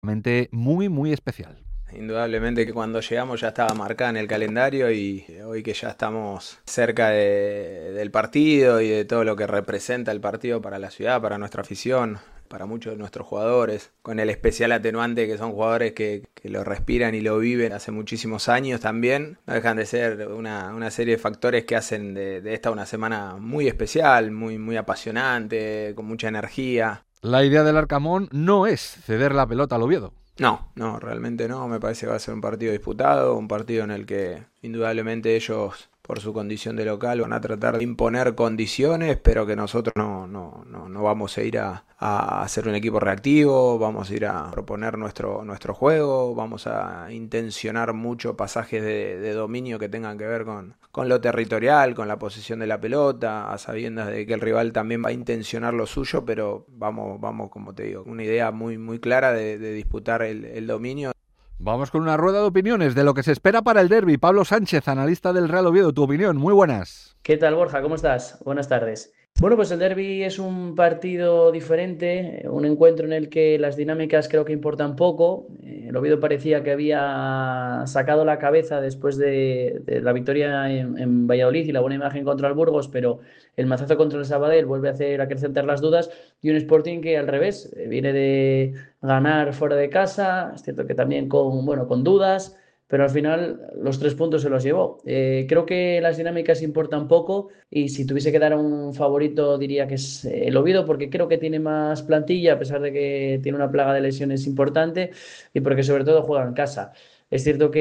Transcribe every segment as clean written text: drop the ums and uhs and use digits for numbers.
muy, muy especial. Indudablemente que cuando llegamos ya estaba marcada en el calendario y hoy que ya estamos cerca del partido y de todo lo que representa el partido para la ciudad, para nuestra afición, para muchos de nuestros jugadores, con el especial atenuante que son jugadores que lo respiran y lo viven hace muchísimos años también, no dejan de ser una serie de factores que hacen de esta una semana muy especial, muy, muy apasionante, con mucha energía. La idea del Arcamón no es ceder la pelota al Oviedo. No, realmente no. Me parece que va a ser un partido disputado, un partido en el que indudablemente ellos, por su condición de local, van a tratar de imponer condiciones, pero que nosotros no vamos a ir a hacer un equipo reactivo, vamos a ir a proponer nuestro juego, vamos a intencionar mucho pasajes de dominio que tengan que ver con lo territorial, con la posesión de la pelota, a sabiendas de que el rival también va a intencionar lo suyo, pero vamos, como te digo, una idea muy, muy clara de disputar el dominio. Vamos con una rueda de opiniones de lo que se espera para el derbi. Pablo Sánchez, analista del Real Oviedo, tu opinión. Muy buenas. ¿Qué tal, Borja? ¿Cómo estás? Buenas tardes. Bueno, pues el derbi es un partido diferente, un encuentro en el que las dinámicas creo que importan poco. El Oviedo parecía que había sacado la cabeza después de la victoria en Valladolid y la buena imagen contra el Burgos, pero el mazazo contra el Sabadell vuelve a hacer acrecentar las dudas, y un Sporting que al revés viene de ganar fuera de casa, es cierto que también con dudas, pero al final los 3 puntos se los llevó. Creo que las dinámicas importan poco, y si tuviese que dar un favorito diría que es el Oviedo, porque creo que tiene más plantilla a pesar de que tiene una plaga de lesiones importante, y porque sobre todo juega en casa. Es cierto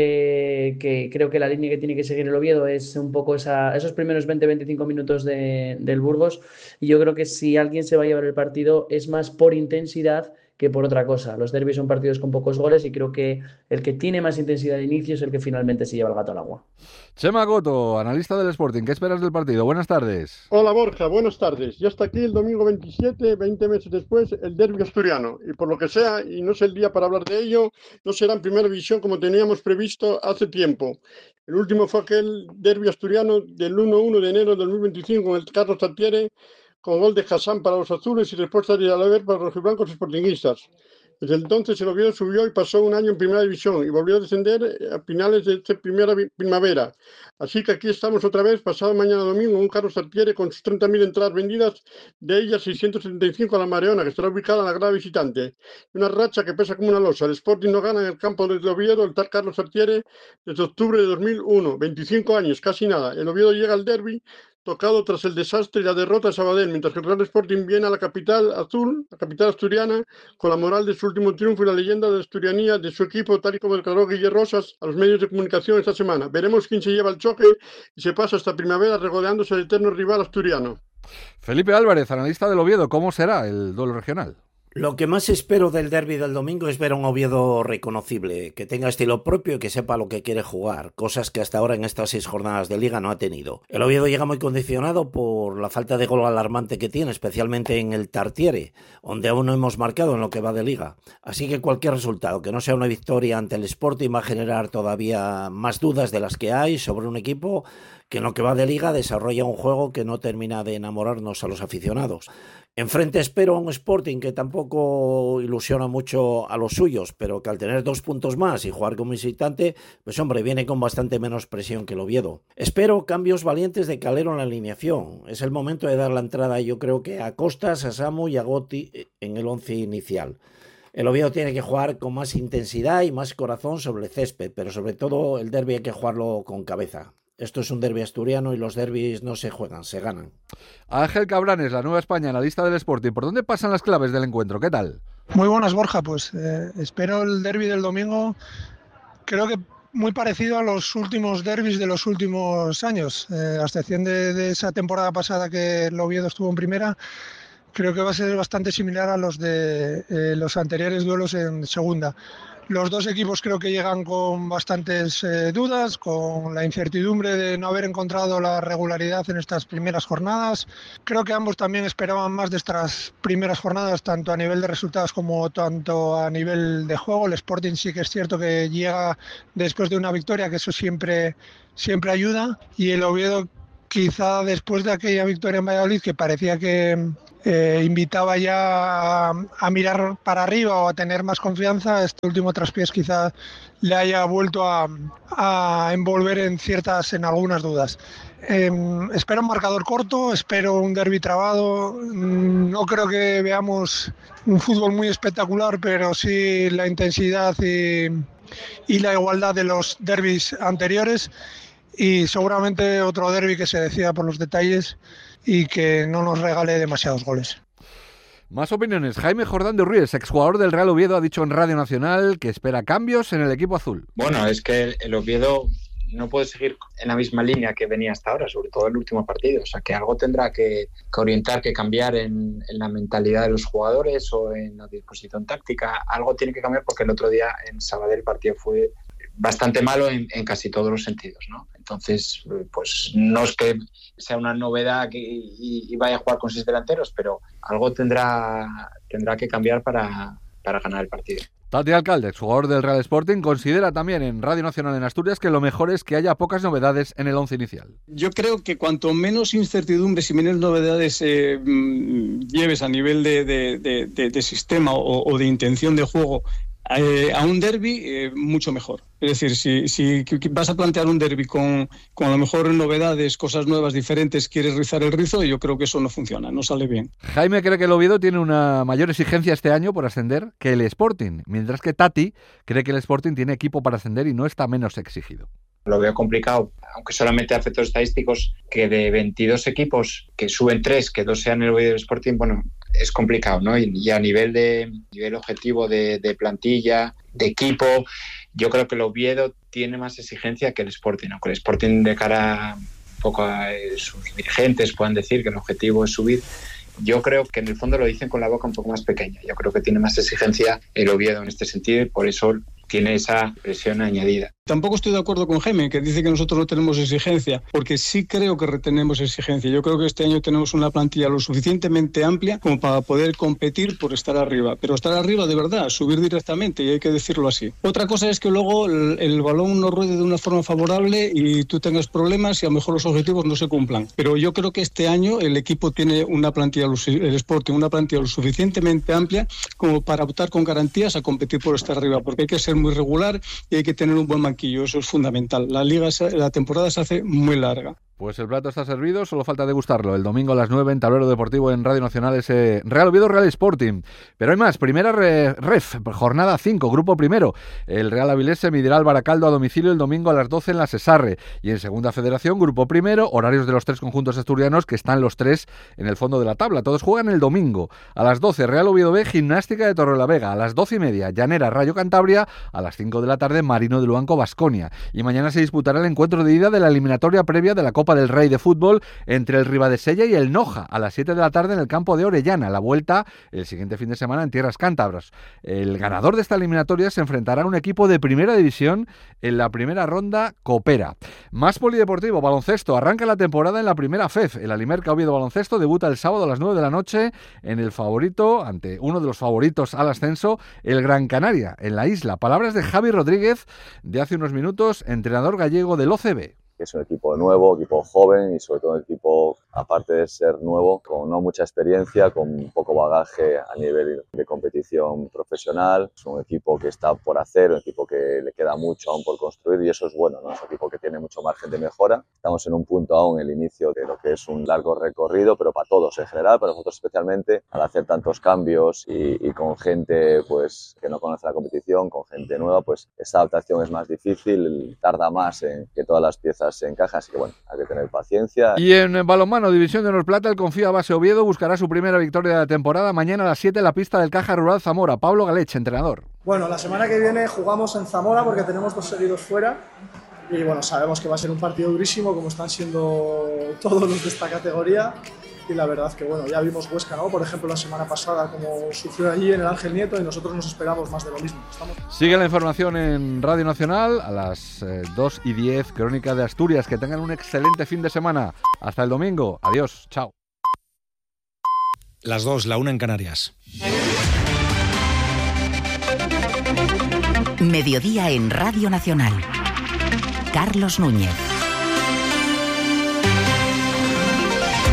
que creo que la línea que tiene que seguir el Oviedo es un poco esos primeros 20-25 minutos del Burgos, y yo creo que si alguien se va a llevar el partido es más por intensidad que por otra cosa. Los derbis son partidos con pocos goles, y creo que el que tiene más intensidad de inicio es el que finalmente se lleva el gato al agua. Chema Goto, analista del Sporting, ¿qué esperas del partido? Buenas tardes. Hola Borja, buenas tardes. Ya está aquí el domingo 27, 20 meses después, el derbi asturiano. Y por lo que sea, y no es el día para hablar de ello, no será en primera división como teníamos previsto hace tiempo. El último fue aquel derbi asturiano del 1-1 de enero de 2025 en el Carlos Tartiere, con gol de Hassan para los azules y respuesta de Alaver para los rojiblancos sportinguistas. Desde entonces el Oviedo subió y pasó un año en primera división y volvió a descender a finales de esta primera primavera. Así que aquí estamos otra vez, pasado mañana domingo, un Carlos Tartiere con sus 30.000 entradas vendidas, de ellas 675 a la Mareona, que estará ubicada en la grada visitante. Una racha que pesa como una losa. El Sporting no gana en el campo del Oviedo, el tal Carlos Tartiere, desde octubre de 2001, 25 años, casi nada. El Oviedo llega al derbi tocado tras el desastre y la derrota de Sabadell, mientras que el Real Sporting viene a la capital azul, la capital asturiana, con la moral de su último triunfo y la leyenda de la asturianía de su equipo, tal y como declaró Guillermo Rosas a los medios de comunicación esta semana. Veremos quién se lleva el choque y se pasa esta primavera regodeándose el eterno rival asturiano. Felipe Álvarez, analista del Oviedo, ¿cómo será el duelo regional? Lo que más espero del derbi del domingo es ver a un Oviedo reconocible, que tenga estilo propio y que sepa lo que quiere jugar, cosas que hasta ahora en estas 6 jornadas de liga no ha tenido. El Oviedo llega muy condicionado por la falta de gol alarmante que tiene, especialmente en el Tartiere, donde aún no hemos marcado en lo que va de liga. Así que cualquier resultado que no sea una victoria ante el Sporting va a generar todavía más dudas de las que hay sobre un equipo que en lo que va de liga desarrolla un juego que no termina de enamorarnos a los aficionados. Enfrente espero a un Sporting que tampoco ilusiona mucho a los suyos, pero que al tener 2 puntos más y jugar como visitante, pues hombre, viene con bastante menos presión que el Oviedo. Espero cambios valientes de Calero en la alineación. Es el momento de dar la entrada, yo creo que a Costas, a Samu y a Gotti en el 11 inicial. El Oviedo tiene que jugar con más intensidad y más corazón sobre el césped, pero sobre todo el derbi hay que jugarlo con cabeza. Esto es un derbi asturiano y los derbis no se juegan, se ganan. Ángel Cabranes, la Nueva España, analista del Sporting. ¿Por dónde pasan las claves del encuentro? ¿Qué tal? Muy buenas, Borja. Pues espero el derbi del domingo, creo que muy parecido a los últimos derbis de los últimos años. A excepción de esa temporada pasada que el Oviedo estuvo en primera, creo que va a ser bastante similar a los de los anteriores duelos en segunda. Los dos equipos creo que llegan con bastantes dudas, con la incertidumbre de no haber encontrado la regularidad en estas primeras jornadas. Creo que ambos también esperaban más de estas primeras jornadas, tanto a nivel de resultados como tanto a nivel de juego. El Sporting sí que es cierto que llega después de una victoria, que eso siempre ayuda, y el Oviedo quizá después de aquella victoria en Valladolid, que parecía que invitaba ya a mirar para arriba o a tener más confianza, este último traspiés quizá le haya vuelto a envolver en algunas dudas. Espero un marcador corto, espero un derbi trabado. No creo que veamos un fútbol muy espectacular, pero sí la intensidad y la igualdad de los derbis anteriores, y seguramente otro derbi que se decida por los detalles y que no nos regale demasiados goles. Más opiniones. Jaime Jordán de Ruiz, exjugador del Real Oviedo, ha dicho en Radio Nacional que espera cambios en el equipo azul. Bueno, es que el Oviedo no puede seguir en la misma línea que venía hasta ahora, sobre todo el último partido. O sea, que algo tendrá que orientar, que cambiar en la mentalidad de los jugadores o en la disposición táctica. Algo tiene que cambiar porque el otro día en Sabadell el partido fue bastante malo en casi todos los sentidos, ¿no? Entonces, pues no es que sea una novedad y vaya a jugar con 6 delanteros, pero algo tendrá que cambiar para ganar el partido. Tati Alcalde, exjugador del Real Sporting, considera también en Radio Nacional en Asturias que lo mejor es que haya pocas novedades en el once inicial. Yo creo que cuanto menos incertidumbres y menos novedades lleves a nivel de sistema o de intención de juego a un derbi, mucho mejor. Es decir, si vas a plantear un derbi con a lo mejor novedades, cosas nuevas, diferentes, quieres rizar el rizo, yo creo que eso no funciona, no sale bien. Jaime cree que el Oviedo tiene una mayor exigencia este año por ascender que el Sporting, mientras que Tati cree que el Sporting tiene equipo para ascender y no está menos exigido. Lo veo complicado, aunque solamente a efectos estadísticos, que de 22 equipos que suben 3, que 2 sean el Oviedo y el Sporting, bueno, es complicado, ¿no? Y a nivel objetivo de plantilla, de equipo, yo creo que el Oviedo tiene más exigencia que el Sporting, aunque el Sporting de cara un poco a sus dirigentes puedan decir que el objetivo es subir. Yo creo que en el fondo lo dicen con la boca un poco más pequeña. Yo creo que tiene más exigencia el Oviedo en este sentido y por eso tiene esa presión añadida. Tampoco estoy de acuerdo con Jaime, que dice que nosotros no tenemos exigencia, porque sí creo que retenemos exigencia. Yo creo que este año tenemos una plantilla lo suficientemente amplia como para poder competir por estar arriba, pero estar arriba de verdad, subir directamente, y hay que decirlo así. Otra cosa es que luego el balón no ruede de una forma favorable y tú tengas problemas y a lo mejor los objetivos no se cumplan. Pero yo creo que este año el equipo tiene una plantilla, el Sporting, una plantilla lo suficientemente amplia como para optar con garantías a competir por estar arriba, porque hay que ser muy regular y hay que tener un buen banquillo, eso es fundamental. La temporada se hace muy larga. Pues el plato está servido, solo falta degustarlo. El domingo a las 9 en Tablero Deportivo en Radio Nacional ese Real Oviedo Real Sporting. Pero hay más, primera ref, jornada 5, grupo primero. El Real Avilés se medirá al Baracaldo a domicilio el domingo a las 12 en la Sesarre. Y en segunda federación, grupo primero, horarios de los 3 conjuntos asturianos que están los 3 en el fondo de la tabla. Todos juegan el domingo. A las 12 Real Oviedo B, Gimnástica de Torrelavega. A las 12:30 Llanera Rayo Cantabria. A las 5 de la tarde Marino de Luanco Baskonia. Y mañana se disputará el encuentro de ida de la eliminatoria previa de la Copa del Rey de fútbol entre el Ribadesella y el Noja a las 7 de la tarde en el campo de Orellana. La vuelta el siguiente fin de semana en tierras cántabras. El ganador de esta eliminatoria se enfrentará a un equipo de primera división en la primera ronda Copera. Más polideportivo, baloncesto. Arranca la temporada en la primera FEF. El Alimerca Oviedo Baloncesto debuta el sábado a las 9 de la noche en el favorito, ante uno de los favoritos al ascenso, el Gran Canaria, en la isla. Palabras de Javi Rodríguez de hace unos minutos, entrenador gallego del OCB. Es un equipo nuevo, equipo joven y sobre todo un equipo, aparte de ser nuevo, con no mucha experiencia, con poco bagaje a nivel de competición profesional. Es un equipo que está por hacer, un equipo que le queda mucho aún por construir y eso es bueno, ¿no? Es un equipo que tiene mucho margen de mejora. Estamos en un punto aún, el inicio de lo que es un largo recorrido, pero para todos en general, para nosotros especialmente, al hacer tantos cambios y con gente pues que no conoce la competición, con gente nueva, pues esa adaptación es más difícil, tarda más en que todas las piezas se encaja, así que bueno, hay que tener paciencia. Y en balonmano, División de Honor Plata, el Confía Base Oviedo buscará su primera victoria de la temporada mañana a las 7 en la pista del Caja Rural Zamora. Pablo Galech, entrenador. Bueno, la semana que viene jugamos en Zamora porque tenemos 2 seguidos fuera y bueno, sabemos que va a ser un partido durísimo como están siendo todos los de esta categoría. Y la verdad que bueno, ya vimos Huesca, ¿no? Por ejemplo, la semana pasada como sufrió allí en el Ángel Nieto y nosotros nos esperamos más de lo mismo. Sigue la información en Radio Nacional a las 2:10, Crónica de Asturias. Que tengan un excelente fin de semana. Hasta el domingo. Adiós. Chao. Las 2, la 1 en Canarias. Mediodía en Radio Nacional. Carlos Núñez. Está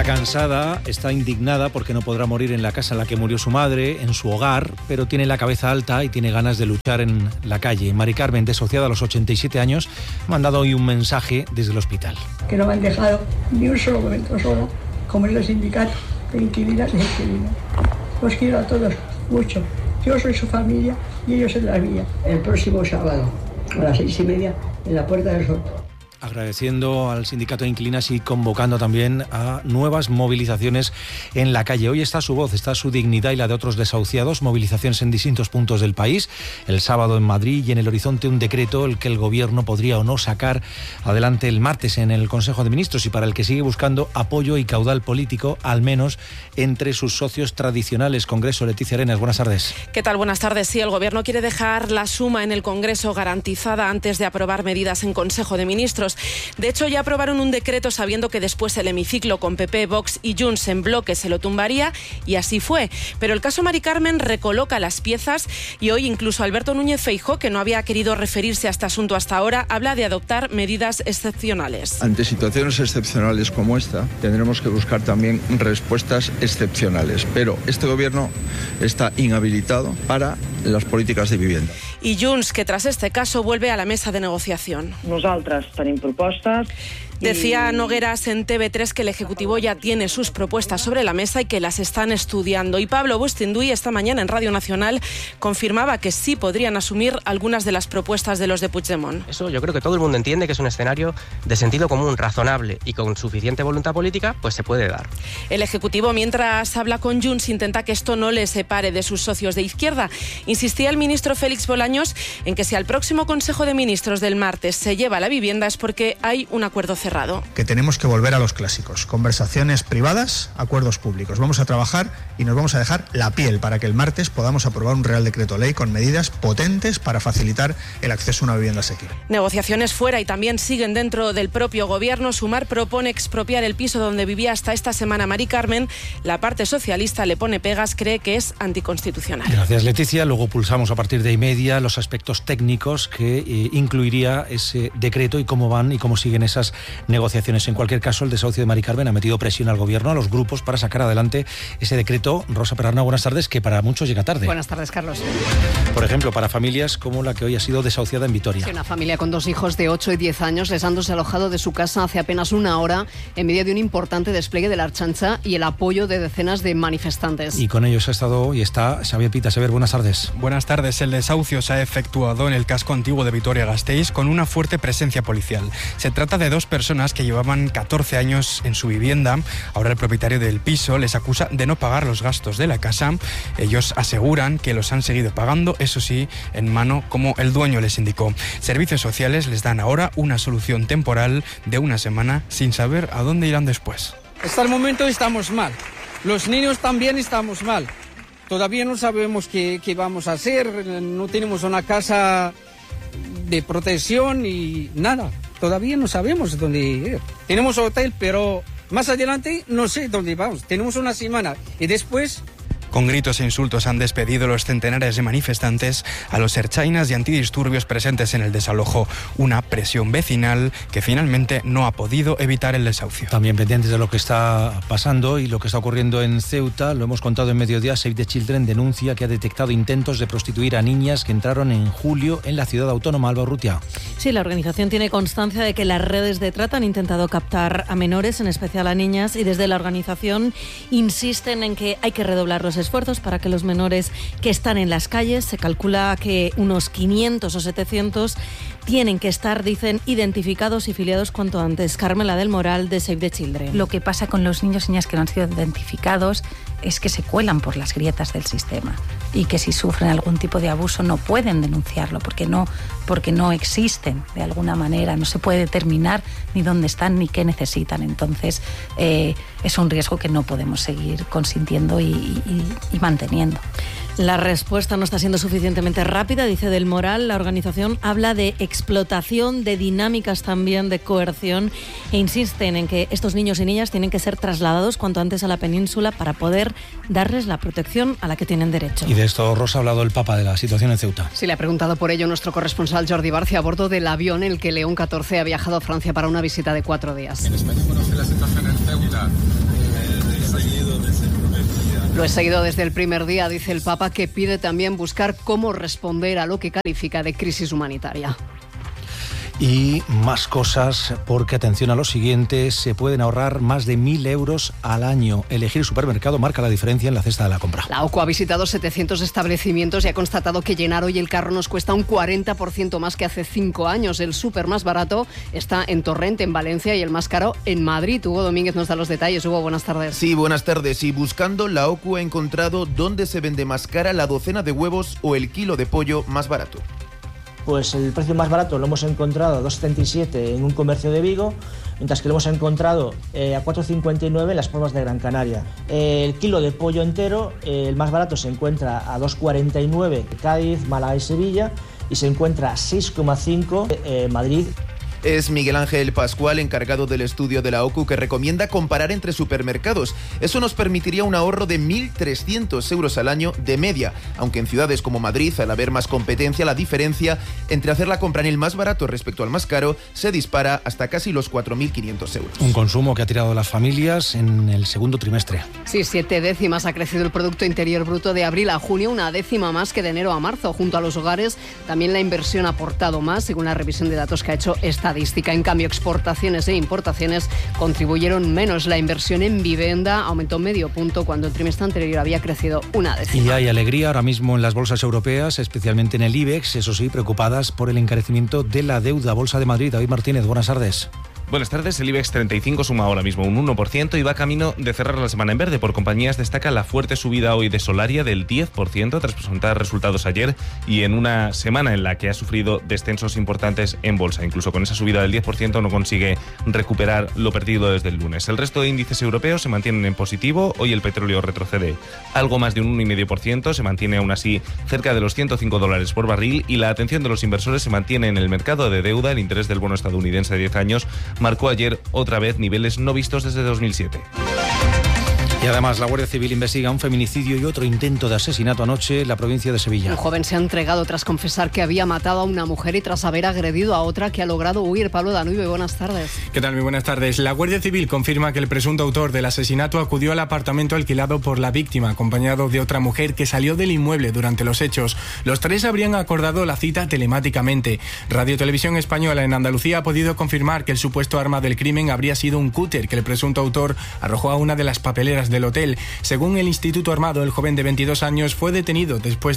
Está cansada, está indignada porque no podrá morir en la casa en la que murió su madre, en su hogar, pero tiene la cabeza alta y tiene ganas de luchar en la calle. Mari Carmen, desociada a los 87 años, ha mandado hoy un mensaje desde el hospital. Que no me han dejado ni un solo momento sola, como es el sindicato de inquilinas y inquilinos. Los quiero a todos mucho. Yo soy su familia y ellos en la mía. El próximo sábado, a las 6:30, en la Puerta del Sol. Agradeciendo al sindicato de inquilinas y convocando también a nuevas movilizaciones en la calle. Hoy está su voz, está su dignidad y la de otros desahuciados. Movilizaciones en distintos puntos del país. El sábado en Madrid y en el horizonte un decreto el que el gobierno podría o no sacar adelante el martes en el Consejo de Ministros y para el que sigue buscando apoyo y caudal político, al menos entre sus socios tradicionales. Congreso, Leticia Arenas, buenas tardes. ¿Qué tal? Buenas tardes. Sí, el gobierno quiere dejar la suma en el Congreso garantizada antes de aprobar medidas en Consejo de Ministros. De hecho, ya aprobaron un decreto sabiendo que después el hemiciclo con PP, Vox y Junts en bloque se lo tumbaría, y así fue. Pero el caso Mari Carmen recoloca las piezas y hoy incluso Alberto Núñez Feijóo, que no había querido referirse a este asunto hasta ahora, habla de adoptar medidas excepcionales. Ante situaciones excepcionales como esta, tendremos que buscar también respuestas excepcionales. Pero este gobierno está inhabilitado para las políticas de vivienda. Y Junts, que tras este caso vuelve a la mesa de negociación. Nosaltres tenim propostes. Decía Nogueras en TV3 que el Ejecutivo ya tiene sus propuestas sobre la mesa y que las están estudiando. Y Pablo Bustinduy esta mañana en Radio Nacional confirmaba que sí podrían asumir algunas de las propuestas de los de Puigdemont. Eso yo creo que todo el mundo entiende que es un escenario de sentido común, razonable y con suficiente voluntad política, pues se puede dar. El Ejecutivo, mientras habla con Junts, intenta que esto no le separe de sus socios de izquierda. Insistía el ministro Félix Bolaños en que si al próximo Consejo de Ministros del martes se lleva la vivienda es porque hay un acuerdo cerrado. Que tenemos que volver a los clásicos, conversaciones privadas, acuerdos públicos. Vamos a trabajar y nos vamos a dejar la piel para que el martes podamos aprobar un Real Decreto Ley con medidas potentes para facilitar el acceso a una vivienda asequible. Negociaciones fuera y también siguen dentro del propio gobierno. Sumar propone expropiar el piso donde vivía hasta esta semana Mari Carmen. La parte socialista le pone pegas, cree que es anticonstitucional. Gracias, Leticia. Luego pulsamos a partir de media los aspectos técnicos que incluiría ese decreto y cómo van y cómo siguen esas negociaciones. En cualquier caso, el desahucio de Mari Carmen ha metido presión al gobierno, a los grupos, para sacar adelante ese decreto. Rosa Perarna, buenas tardes, que para muchos llega tarde. Buenas tardes, Carlos. Por ejemplo, para familias como la que hoy ha sido desahuciada en Vitoria. Sí, una familia con 2 hijos de 8 y 10 años les han desalojado de su casa hace apenas una hora en medio de un importante despliegue de la Ertzaintza y el apoyo de decenas de manifestantes. Y con ellos ha estado y está Xavier Pita. Xavier, buenas tardes. Buenas tardes. El desahucio se ha efectuado en el casco antiguo de Vitoria-Gasteiz con una fuerte presencia policial. Se trata de 2 personas que llevaban 14 años en su vivienda. Ahora el propietario del piso les acusa de no pagar los gastos de la casa. Ellos aseguran que los han seguido pagando, eso sí, en mano, como el dueño les indicó. Servicios sociales les dan ahora una solución temporal de una semana sin saber a dónde irán después. Hasta el momento estamos mal. Los niños también estamos mal. Todavía no sabemos qué vamos a hacer. No tenemos una casa de protección y nada. Todavía no sabemos dónde ir. Tenemos hotel, pero más adelante no sé dónde vamos. Tenemos una semana y después... Con gritos e insultos han despedido los centenares de manifestantes a los ertzainas y antidisturbios presentes en el desalojo. Una presión vecinal que finalmente no ha podido evitar el desahucio. También pendientes de lo que está pasando y lo que está ocurriendo en Ceuta, lo hemos contado en Mediodía. Save the Children denuncia que ha detectado intentos de prostituir a niñas que entraron en julio en la ciudad autónoma. Alba Urrutia. Sí, la organización tiene constancia de que las redes de trata han intentado captar a menores, en especial a niñas, y desde la organización insisten en que hay que redoblar los esfuerzos para que los menores que están en las calles, se calcula que unos 500 o 700 tienen que estar, dicen, identificados y filiados cuanto antes. Carmela del Moral, de Save the Children. Lo que pasa con los niños y niñas que no han sido identificados es que se cuelan por las grietas del sistema y que si sufren algún tipo de abuso no pueden denunciarlo porque no existen de alguna manera, no se puede determinar ni dónde están ni qué necesitan. Entonces es un riesgo que no podemos seguir consintiendo y manteniendo. La respuesta no está siendo suficientemente rápida, dice Del Moral. La organización habla de explotación, de dinámicas también de coerción e insisten en que estos niños y niñas tienen que ser trasladados cuanto antes a la península para poder darles la protección a la que tienen derecho. Y de esto, Rosa, ha hablado el Papa de la situación en Ceuta. Sí, le ha preguntado por ello nuestro corresponsal Jordi Barcia a bordo del avión en el que León XIV ha viajado a Francia para una visita de 4 días. En España conoce la situación en Ceuta. Lo he seguido desde el primer día, dice el Papa, que pide también buscar cómo responder a lo que califica de crisis humanitaria. Y más cosas, porque atención a lo siguiente, se pueden ahorrar más de 1.000 euros al año. Elegir supermercado marca la diferencia en la cesta de la compra. La OCU ha visitado 700 establecimientos y ha constatado que llenar hoy el carro nos cuesta un 40% más que hace 5 años. El súper más barato está en Torrent, en Valencia, y el más caro en Madrid. Hugo Domínguez nos da los detalles. Hugo, buenas tardes. Sí, buenas tardes. Y buscando, la OCU ha encontrado dónde se vende más cara la docena de huevos o el kilo de pollo más barato. Pues el precio más barato lo hemos encontrado a 2,77 en un comercio de Vigo, mientras que lo hemos encontrado a 4,59 en las Palmas de Gran Canaria. El kilo de pollo entero, el más barato se encuentra a 2,49 en Cádiz, Málaga y Sevilla, y se encuentra a 6,5 en Madrid. Es Miguel Ángel Pascual, encargado del estudio de la OCU, que recomienda comparar entre supermercados. Eso nos permitiría un ahorro de 1.300 euros al año de media, aunque en ciudades como Madrid, al haber más competencia, la diferencia entre hacer la compra en el más barato respecto al más caro se dispara hasta casi los 4.500 euros. Un consumo que ha tirado a las familias en el segundo trimestre. Sí, 7 décimas ha crecido el Producto Interior Bruto de abril a junio, 1 décima más que de enero a marzo. Junto a los hogares, también la inversión ha aportado más, según la revisión de datos que ha hecho Estadística. En cambio, exportaciones e importaciones contribuyeron menos. La inversión en vivienda aumentó medio punto cuando el trimestre anterior había crecido 1 décima. Y hay alegría ahora mismo en las bolsas europeas, especialmente en el IBEX, eso sí, preocupadas por el encarecimiento de la deuda. Bolsa de Madrid, David Martínez, buenas tardes. Buenas tardes, el IBEX 35 suma ahora mismo un 1% y va camino de cerrar la semana en verde. Por compañías destaca la fuerte subida hoy de Solaria del 10% tras presentar resultados ayer y en una semana en la que ha sufrido descensos importantes en bolsa. Incluso con esa subida del 10% no consigue recuperar lo perdido desde el lunes. El resto de índices europeos se mantienen en positivo. Hoy el petróleo retrocede algo más de un 1,5%, se mantiene aún así cerca de los $105 por barril y la atención de los inversores se mantiene en el mercado de deuda. El interés del bono estadounidense de 10 años marcó ayer otra vez niveles no vistos desde 2007. Y además la Guardia Civil investiga un feminicidio y otro intento de asesinato anoche en la provincia de Sevilla. Un joven se ha entregado tras confesar que había matado a una mujer y tras haber agredido a otra que ha logrado huir. Pablo Danube, buenas tardes. ¿Qué tal? Muy buenas tardes. La Guardia Civil confirma que el presunto autor del asesinato acudió al apartamento alquilado por la víctima, acompañado de otra mujer que salió del inmueble durante los hechos. Los tres habrían acordado la cita telemáticamente. Radio Televisión Española en Andalucía ha podido confirmar que el supuesto arma del crimen habría sido un cúter que el presunto autor arrojó a una de las papeleras del hotel. Según el Instituto Armado, el joven de 22 años fue detenido después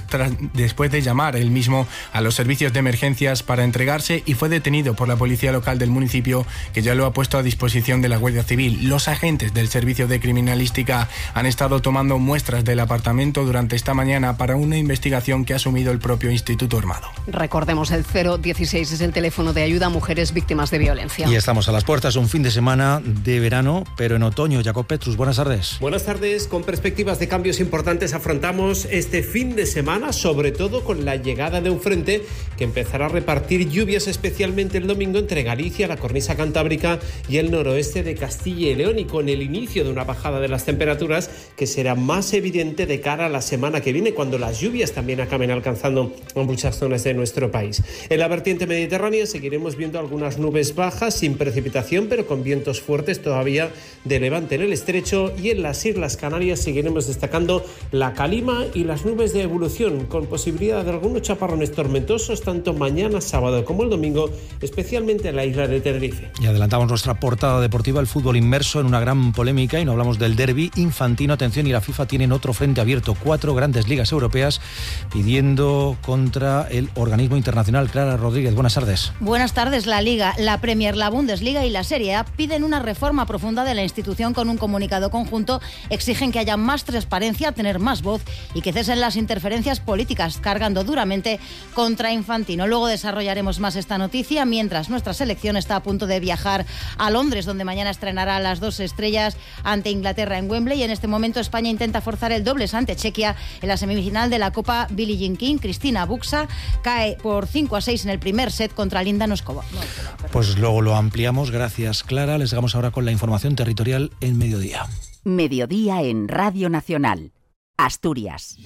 de llamar él mismo a los servicios de emergencias para entregarse y fue detenido por la policía local del municipio, que ya lo ha puesto a disposición de la Guardia Civil. Los agentes del Servicio de Criminalística han estado tomando muestras del apartamento durante esta mañana para una investigación que ha asumido el propio Instituto Armado. Recordemos, el 016 es el teléfono de ayuda a mujeres víctimas de violencia. Y estamos a las puertas, un fin de semana de verano, pero en otoño. Jacob Petrus, buenas tardes. Buenas tardes. Con perspectivas de cambios importantes afrontamos este fin de semana, sobre todo con la llegada de un frente que empezará a repartir lluvias, especialmente el domingo entre Galicia, la cornisa cantábrica y el noroeste de Castilla y León, y con el inicio de una bajada de las temperaturas que será más evidente de cara a la semana que viene, cuando las lluvias también acaben alcanzando muchas zonas de nuestro país. En la vertiente mediterránea seguiremos viendo algunas nubes bajas sin precipitación, pero con vientos fuertes todavía de levante en el estrecho, y en las Islas Canarias seguiremos destacando la calima y las nubes de evolución, con posibilidad de algunos chaparrones tormentosos tanto mañana sábado como el domingo, especialmente en la isla de Tenerife. Y adelantamos nuestra portada deportiva, el fútbol inmerso en una gran polémica, y no hablamos del derbi infantino. Atención, y la FIFA tienen otro frente abierto, 4 grandes ligas europeas pidiendo contra el organismo internacional. Clara Rodríguez, buenas tardes. Buenas tardes. La Liga, la Premier, la Bundesliga y la Serie A piden una reforma profunda de la institución. Con un comunicado conjunto exigen que haya más transparencia, tener más voz y que cesen las interferencias políticas, cargando duramente contra Infantino. Luego desarrollaremos más esta noticia, mientras nuestra selección está a punto de viajar a Londres, donde mañana estrenará a las 2 estrellas ante Inglaterra en Wembley. Y en este momento España intenta forzar el dobles ante Chequia en la semifinal de la Copa Billie Jean King. Cristina Buxa cae por 5-6 en el primer set contra Linda Noskova. Pues luego lo ampliamos. Gracias, Clara. Les damos ahora con la información territorial en Mediodía. Mediodía en Radio Nacional, Asturias.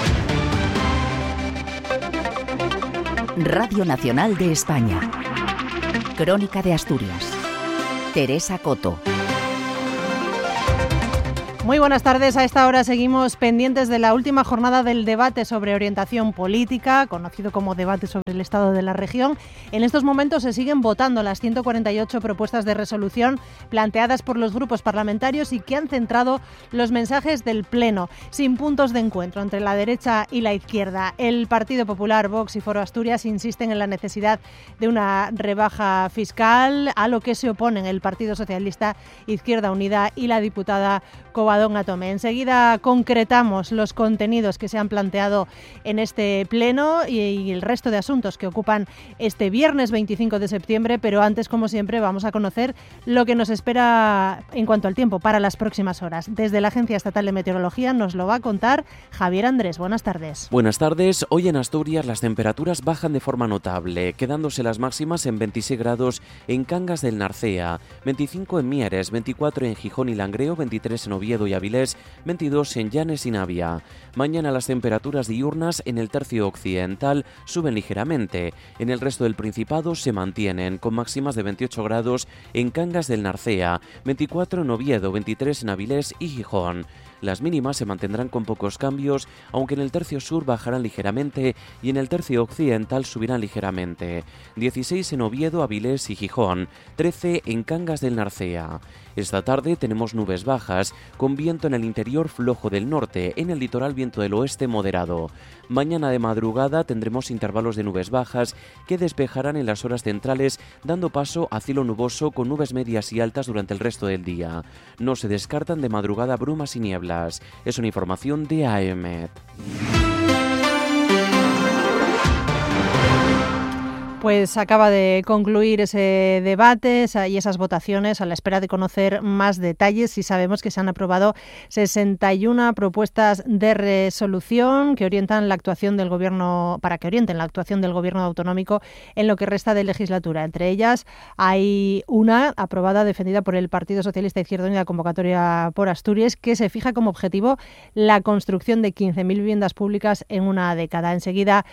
Radio Nacional de España. Crónica de Asturias. Teresa Coto. Muy buenas tardes. A esta hora seguimos pendientes de la última jornada del debate sobre orientación política, conocido como debate sobre el estado de la región. En estos momentos se siguen votando las 148 propuestas de resolución planteadas por los grupos parlamentarios y que han centrado los mensajes del Pleno, sin puntos de encuentro entre la derecha y la izquierda. El Partido Popular, Vox y Foro Asturias insisten en la necesidad de una rebaja fiscal, a lo que se oponen el Partido Socialista, Izquierda Unida y la diputada Covadonga Tomé. Enseguida concretamos los contenidos que se han planteado en este pleno y el resto de asuntos que ocupan este viernes 25 de septiembre, pero antes, como siempre, vamos a conocer lo que nos espera en cuanto al tiempo para las próximas horas. Desde la Agencia Estatal de Meteorología nos lo va a contar Javier Andrés. Buenas tardes. Buenas tardes. Hoy en Asturias las temperaturas bajan de forma notable, quedándose las máximas en 26 grados en Cangas del Narcea, 25 en Mieres, 24 en Gijón y Langreo, 23 en Oviedo y Avilés, 22 en Llanes y Navia. Mañana las temperaturas diurnas en el tercio occidental suben ligeramente. En el resto del Principado se mantienen, con máximas de 28 grados en Cangas del Narcea, 24 en Oviedo, 23 en Avilés y Gijón. Las mínimas se mantendrán con pocos cambios, aunque en el tercio sur bajarán ligeramente y en el tercio occidental subirán ligeramente. 16 en Oviedo, Avilés y Gijón, 13 en Cangas del Narcea. Esta tarde tenemos nubes bajas, con viento en el interior flojo del norte, en el litoral viento del oeste moderado. Mañana de madrugada tendremos intervalos de nubes bajas que despejarán en las horas centrales, dando paso a cielo nuboso con nubes medias y altas durante el resto del día. No se descartan de madrugada brumas y nieblas. Es una información de AEMET. Pues acaba de concluir ese debate y esas votaciones a la espera de conocer más detalles. Y sabemos que se han aprobado 61 propuestas de resolución que orientan la actuación del Gobierno, para que orienten la actuación del Gobierno autonómico en lo que resta de legislatura. Entre ellas hay una aprobada, defendida por el Partido Socialista Izquierda Unida, convocatoria por Asturias, que se fija como objetivo la construcción de 15.000 viviendas públicas en una década. Enseguida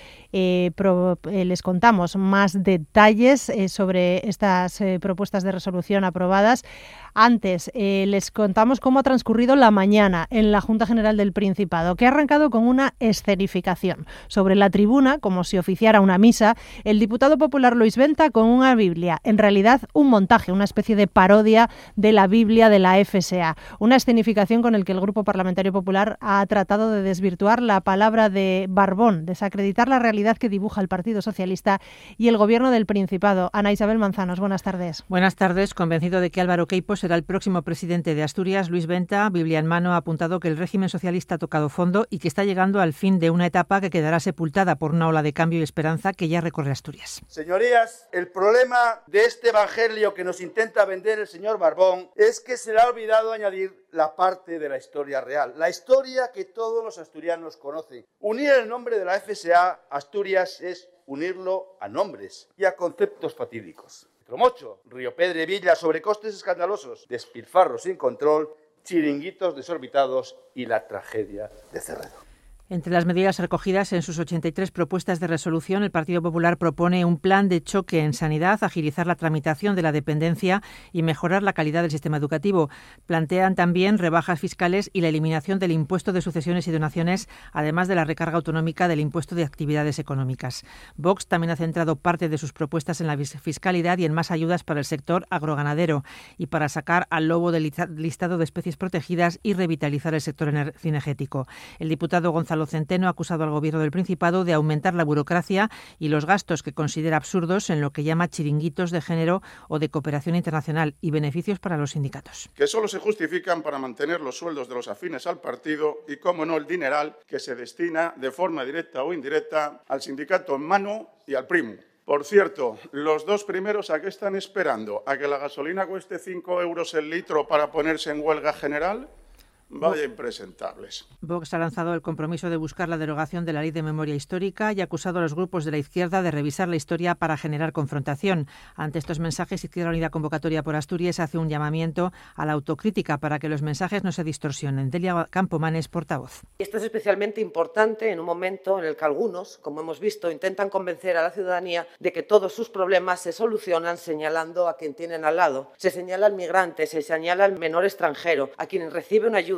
les contamos más detalles sobre estas propuestas de resolución aprobadas. Antes, les contamos cómo ha transcurrido la mañana en la Junta General del Principado, que ha arrancado con una escenificación. Sobre la tribuna, como si oficiara una misa, el diputado popular Luis Venta con una Biblia, en realidad un montaje, una especie de parodia de la Biblia de la FSA. Una escenificación con el que el Grupo Parlamentario Popular ha tratado de desvirtuar la palabra de Barbón, desacreditar la realidad que dibuja el Partido Socialista y el Gobierno del Principado. Ana Isabel Manzanos, buenas tardes. Buenas tardes. Convencido de que Álvaro Queipo será el próximo presidente de Asturias, Luis Venta, Biblia en mano, ha apuntado que el régimen socialista ha tocado fondo y que está llegando al fin de una etapa que quedará sepultada por una ola de cambio y esperanza que ya recorre Asturias. Señorías, el problema de este evangelio que nos intenta vender el señor Barbón es que se le ha olvidado añadir la parte de la historia real, la historia que todos los asturianos conocen. Unir el nombre de la FSA Asturias es unirlo a nombres y a conceptos fatídicos. Tromocho, Río Pedre, Villa, sobrecostes escandalosos, despilfarros sin control, chiringuitos desorbitados y la tragedia de Cerredo. Entre las medidas recogidas en sus 83 propuestas de resolución, el Partido Popular propone un plan de choque en sanidad, agilizar la tramitación de la dependencia y mejorar la calidad del sistema educativo. Plantean también rebajas fiscales y la eliminación del impuesto de sucesiones y donaciones, además de la recarga autonómica del impuesto de actividades económicas. Vox también ha centrado parte de sus propuestas en la fiscalidad y en más ayudas para el sector agroganadero y para sacar al lobo del listado de especies protegidas y revitalizar el sector cinegético. El diputado Gonzalo Centeno ha acusado al Gobierno del Principado de aumentar la burocracia y los gastos que considera absurdos en lo que llama chiringuitos de género o de cooperación internacional y beneficios para los sindicatos. Que solo se justifican para mantener los sueldos de los afines al partido y, cómo no, el dineral que se destina de forma directa o indirecta al sindicato en mano y al primo. Por cierto, los dos primeros, ¿a qué están esperando? ¿A que la gasolina cueste 5 euros el litro para ponerse en huelga general? Vaya impresentables. Vox ha lanzado el compromiso de buscar la derogación de la Ley de Memoria Histórica y ha acusado a los grupos de la izquierda de revisar la historia para generar confrontación. Ante estos mensajes, Izquierda Unida Convocatoria por Asturias hace un llamamiento a la autocrítica para que los mensajes no se distorsionen. Delia Campomanes, portavoz. Esto es especialmente importante en un momento en el que algunos, como hemos visto, intentan convencer a la ciudadanía de que todos sus problemas se solucionan señalando a quien tienen al lado. Se señala al migrante, se señala al menor extranjero, a quien recibe una ayuda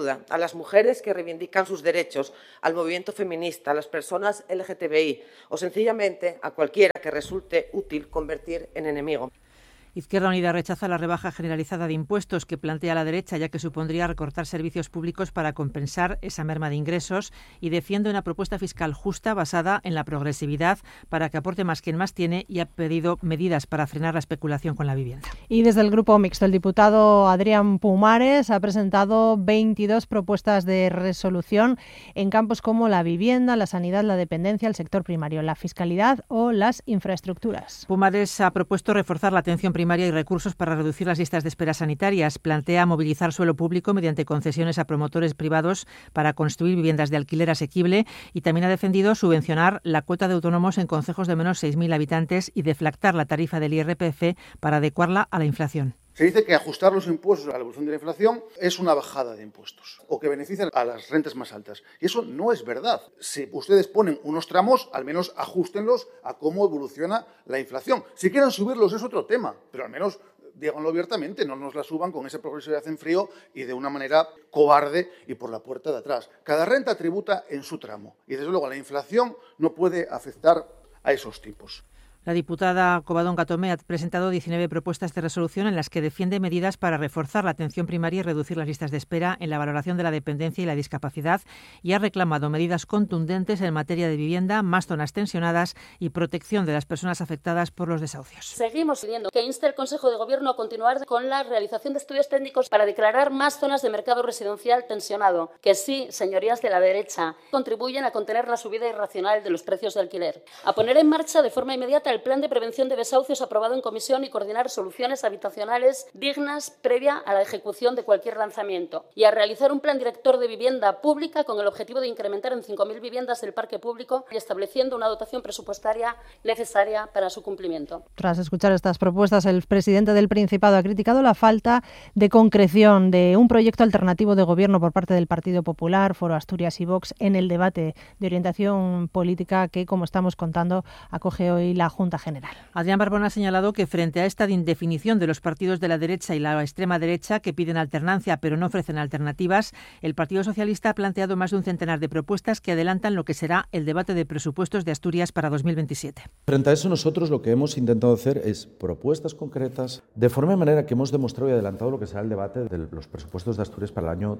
ayuda a las mujeres que reivindican sus derechos, al movimiento feminista, a las personas LGTBI o sencillamente a cualquiera que resulte útil convertir en enemigo. Izquierda Unida rechaza la rebaja generalizada de impuestos que plantea la derecha, ya que supondría recortar servicios públicos para compensar esa merma de ingresos, y defiende una propuesta fiscal justa basada en la progresividad para que aporte más quien más tiene, y ha pedido medidas para frenar la especulación con la vivienda. Y desde el Grupo Mixto, el diputado Adrián Pumares ha presentado 22 propuestas de resolución en campos como la vivienda, la sanidad, la dependencia, el sector primario, la fiscalidad o las infraestructuras. Pumares ha propuesto reforzar la atención primaria y recursos para reducir las listas de espera sanitarias. Plantea movilizar suelo público mediante concesiones a promotores privados para construir viviendas de alquiler asequible, y también ha defendido subvencionar la cuota de autónomos en concejos de menos 6.000 habitantes y deflactar la tarifa del IRPF para adecuarla a la inflación. Se dice que ajustar los impuestos a la evolución de la inflación es una bajada de impuestos o que beneficia a las rentas más altas. Y eso no es verdad. Si ustedes ponen unos tramos, al menos ajustenlos a cómo evoluciona la inflación. Si quieren subirlos es otro tema, pero al menos díganlo abiertamente, no nos la suban con esa progresividad en frío y de una manera cobarde y por la puerta de atrás. Cada renta tributa en su tramo y desde luego la inflación no puede afectar a esos tipos. La diputada Covadonga Tomé ha presentado 19 propuestas de resolución en las que defiende medidas para reforzar la atención primaria y reducir las listas de espera en la valoración de la dependencia y la discapacidad, y ha reclamado medidas contundentes en materia de vivienda, más zonas tensionadas y protección de las personas afectadas por los desahucios. Seguimos pidiendo que inste el Consejo de Gobierno a continuar con la realización de estudios técnicos para declarar más zonas de mercado residencial tensionado, que sí, señorías de la derecha, contribuyen a contener la subida irracional de los precios de alquiler, a poner en marcha de forma inmediata el plan de prevención de desahucios aprobado en comisión y coordinar soluciones habitacionales dignas previa a la ejecución de cualquier lanzamiento, y a realizar un plan director de vivienda pública con el objetivo de incrementar en 5.000 viviendas el parque público y estableciendo una dotación presupuestaria necesaria para su cumplimiento. Tras escuchar estas propuestas, el presidente del Principado ha criticado la falta de concreción de un proyecto alternativo de gobierno por parte del Partido Popular, Foro Asturias y Vox en el debate de orientación política que, como estamos contando, acoge hoy la Junta General. Adrián Barbón ha señalado que frente a esta indefinición de los partidos de la derecha y la extrema derecha, que piden alternancia pero no ofrecen alternativas, el Partido Socialista ha planteado más de un centenar de propuestas que adelantan lo que será el debate de presupuestos de Asturias para 2027. Frente a eso, nosotros lo que hemos intentado hacer es propuestas concretas, de forma y manera que hemos demostrado y adelantado lo que será el debate de los presupuestos de Asturias para el año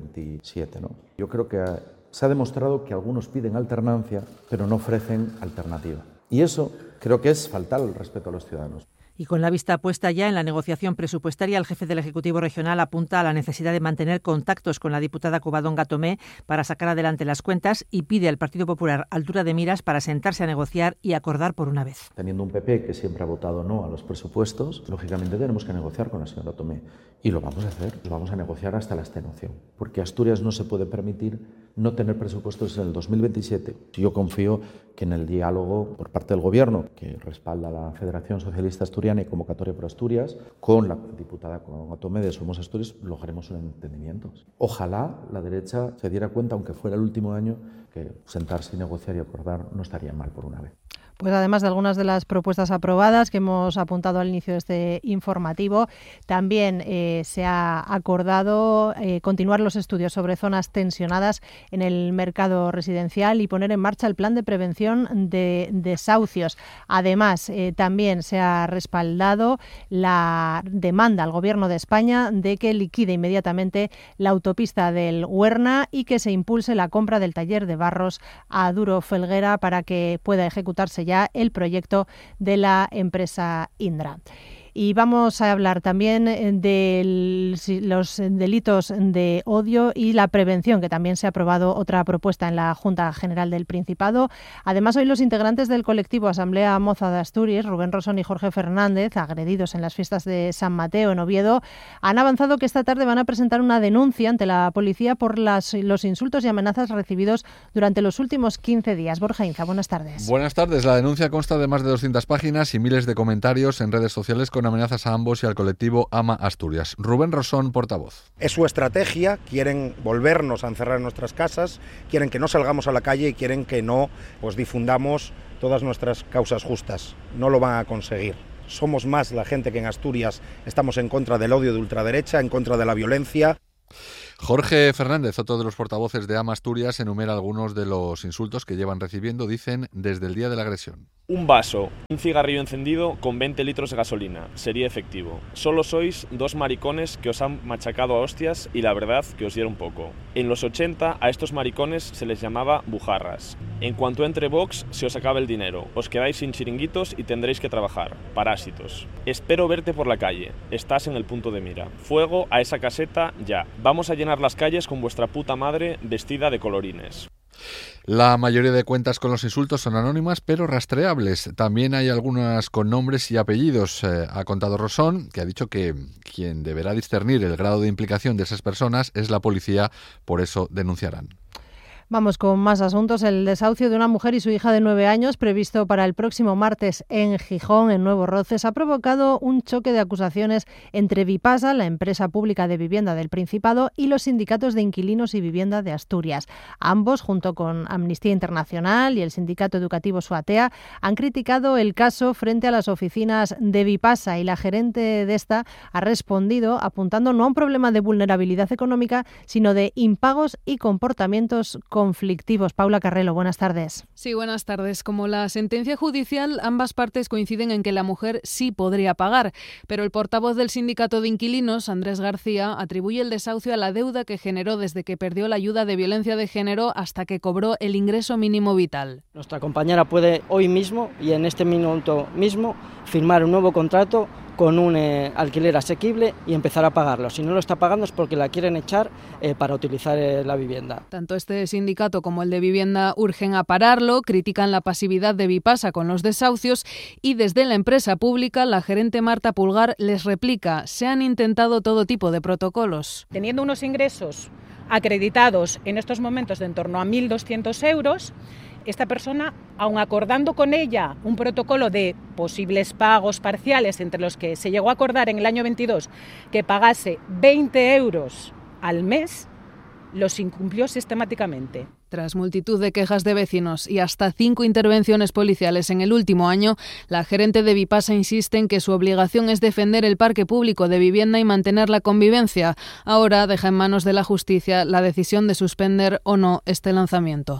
2027, ¿no? Yo creo que se ha demostrado que algunos piden alternancia pero no ofrecen alternativa. Y eso creo que es faltar el respeto a los ciudadanos. Y con la vista puesta ya en la negociación presupuestaria, el jefe del Ejecutivo Regional apunta a la necesidad de mantener contactos con la diputada Covadonga Tomé para sacar adelante las cuentas, y pide al Partido Popular altura de miras para sentarse a negociar y acordar por una vez. Teniendo un PP que siempre ha votado no a los presupuestos, lógicamente tenemos que negociar con la señora Tomé. Y lo vamos a hacer, lo vamos a negociar hasta la extenuación. Porque Asturias no se puede permitir no tener presupuestos en el 2027. Yo confío que en el diálogo por parte del Gobierno, que respalda la Federación Socialista Asturiana y Convocatoria por Asturias, con la diputada Covadonga Tomé de Somos Asturias, lograremos un entendimiento. Ojalá la derecha se diera cuenta, aunque fuera el último año, que sentarse y negociar y acordar no estaría mal por una vez. Pues además de algunas de las propuestas aprobadas que hemos apuntado al inicio de este informativo, también se ha acordado continuar los estudios sobre zonas tensionadas en el mercado residencial y poner en marcha el plan de prevención de desahucios. Además, también se ha respaldado la demanda al Gobierno de España de que liquide inmediatamente la autopista del Huerna y que se impulse la compra del taller de barros a Duro Felguera para que pueda ejecutarse ya el proyecto de la empresa Indra. Y vamos a hablar también de los delitos de odio y la prevención, que también se ha aprobado otra propuesta en la Junta General del Principado. Además, hoy los integrantes del colectivo Asamblea Moza de Asturias, Rubén Rosón y Jorge Fernández, agredidos en las fiestas de San Mateo en Oviedo, han avanzado que esta tarde van a presentar una denuncia ante la policía por los insultos y amenazas recibidos durante los últimos 15 días. Borja Inza, buenas tardes. Buenas tardes. La denuncia consta de más de 200 páginas y miles de comentarios en redes sociales con amenazas a ambos y al colectivo Ama Asturias. Rubén Rosón, portavoz. Es su estrategia, quieren volvernos a encerrar en nuestras casas, quieren que no salgamos a la calle y quieren que no difundamos todas nuestras causas justas. No lo van a conseguir. Somos más la gente que en Asturias estamos en contra del odio de ultraderecha, en contra de la violencia. Jorge Fernández, otro de los portavoces de AMA Asturias, enumera algunos de los insultos que llevan recibiendo, dicen, desde el día de la agresión. Un vaso, un cigarrillo encendido con 20 litros de gasolina. Sería efectivo. Solo sois dos maricones que os han machacado a hostias y la verdad que os diera un poco. En los 80 a estos maricones se les llamaba bujarras. En cuanto entre Vox se os acaba el dinero. Os quedáis sin chiringuitos y tendréis que trabajar. Parásitos. Espero verte por la calle. Estás en el punto de mira. Fuego a esa caseta ya. Vamos a llenar las calles con vuestra puta madre vestida de colorines. La mayoría de cuentas con los insultos son anónimas, pero rastreables. También hay algunas con nombres y apellidos. Ha contado Rosón, que ha dicho que quien deberá discernir el grado de implicación de esas personas es la policía, por eso denunciarán. Vamos con más asuntos. El desahucio de una mujer y su hija de 9 años, previsto para el próximo martes en Gijón, en Nuevos Roces, ha provocado un choque de acusaciones entre Vipasa, la empresa pública de vivienda del Principado, y los sindicatos de inquilinos y vivienda de Asturias. Ambos, junto con Amnistía Internacional y el sindicato educativo Suatea, han criticado el caso frente a las oficinas de Vipasa, y la gerente de esta ha respondido apuntando no a un problema de vulnerabilidad económica, sino de impagos y comportamientos conflictivos. Paula Carrelo, buenas tardes. Sí, buenas tardes. Como la sentencia judicial, ambas partes coinciden en que la mujer sí podría pagar, pero el portavoz del sindicato de inquilinos, Andrés García, atribuye el desahucio a la deuda que generó desde que perdió la ayuda de violencia de género hasta que cobró el ingreso mínimo vital. Nuestra compañera puede hoy mismo y en este minuto mismo firmar un nuevo contrato con un alquiler asequible y empezar a pagarlo. Si no lo está pagando es porque la quieren echar para utilizar la vivienda. Tanto este sindicato como el de vivienda urgen a pararlo, critican la pasividad de Vipasa con los desahucios y desde la empresa pública la gerente Marta Pulgar les replica: se han intentado todo tipo de protocolos. Teniendo unos ingresos acreditados en estos momentos de en torno a 1.200 euros, esta persona, aun acordando con ella un protocolo de posibles pagos parciales, entre los que se llegó a acordar en el año 22 que pagase 20 euros al mes, los incumplió sistemáticamente. Tras multitud de quejas de vecinos y hasta 5 intervenciones policiales en el último año, la gerente de Vipasa insiste en que su obligación es defender el parque público de vivienda y mantener la convivencia. Ahora deja en manos de la justicia la decisión de suspender o no este lanzamiento.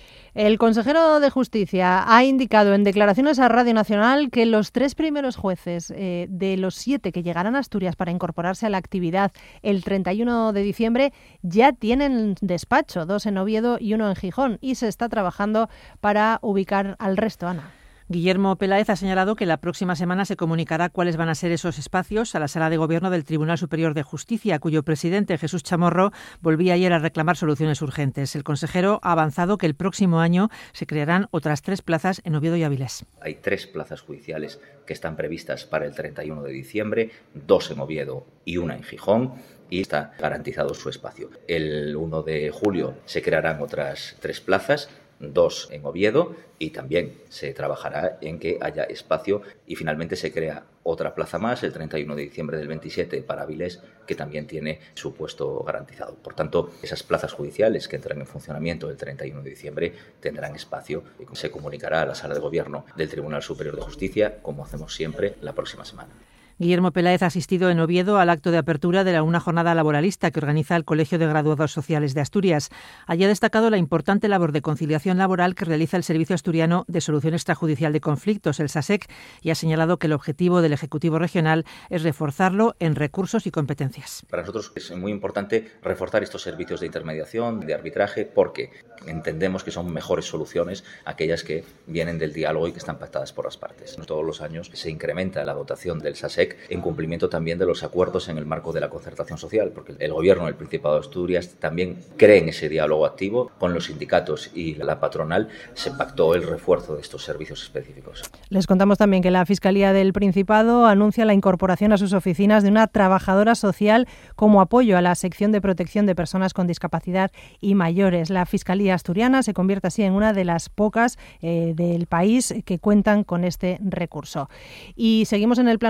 El consejero de Justicia ha indicado en declaraciones a Radio Nacional que los 3 primeros jueces de los 7 que llegarán a Asturias para incorporarse a la actividad el 31 de diciembre ya tienen despacho, 2 en Oviedo y 1 en Gijón, y se está trabajando para ubicar al resto, Ana. Guillermo Peláez ha señalado que la próxima semana se comunicará cuáles van a ser esos espacios a la Sala de Gobierno del Tribunal Superior de Justicia, cuyo presidente, Jesús Chamorro, volvía ayer a reclamar soluciones urgentes. El consejero ha avanzado que el próximo año se crearán otras 3 plazas en Oviedo y Avilés. Hay 3 plazas judiciales que están previstas para el 31 de diciembre, 2 en Oviedo y 1 en Gijón, y está garantizado su espacio. El 1 de julio se crearán otras 3 plazas, 2 en Oviedo, y también se trabajará en que haya espacio y finalmente se crea otra plaza más el 31 de diciembre del 27 para Avilés, que también tiene su puesto garantizado. Por tanto, esas plazas judiciales que entran en funcionamiento el 31 de diciembre tendrán espacio y se comunicará a la Sala de Gobierno del Tribunal Superior de Justicia, como hacemos siempre, la próxima semana. Guillermo Peláez ha asistido en Oviedo al acto de apertura de una jornada laboralista que organiza el Colegio de Graduados Sociales de Asturias. Allí ha destacado la importante labor de conciliación laboral que realiza el Servicio Asturiano de Solución Extrajudicial de Conflictos, el SASEC, y ha señalado que el objetivo del Ejecutivo Regional es reforzarlo en recursos y competencias. Para nosotros es muy importante reforzar estos servicios de intermediación, de arbitraje, porque entendemos que son mejores soluciones aquellas que vienen del diálogo y que están pactadas por las partes. Todos los años se incrementa la dotación del SASEC en cumplimiento también de los acuerdos en el marco de la concertación social, porque el Gobierno del Principado de Asturias también cree en ese diálogo activo con los sindicatos y la patronal. Se pactó el refuerzo de estos servicios específicos. Les contamos también que la Fiscalía del Principado anuncia la incorporación a sus oficinas de una trabajadora social como apoyo a la sección de protección de personas con discapacidad y mayores. La Fiscalía asturiana se convierte así en una de las pocas del país que cuentan con este recurso. Y seguimos en el plano judicial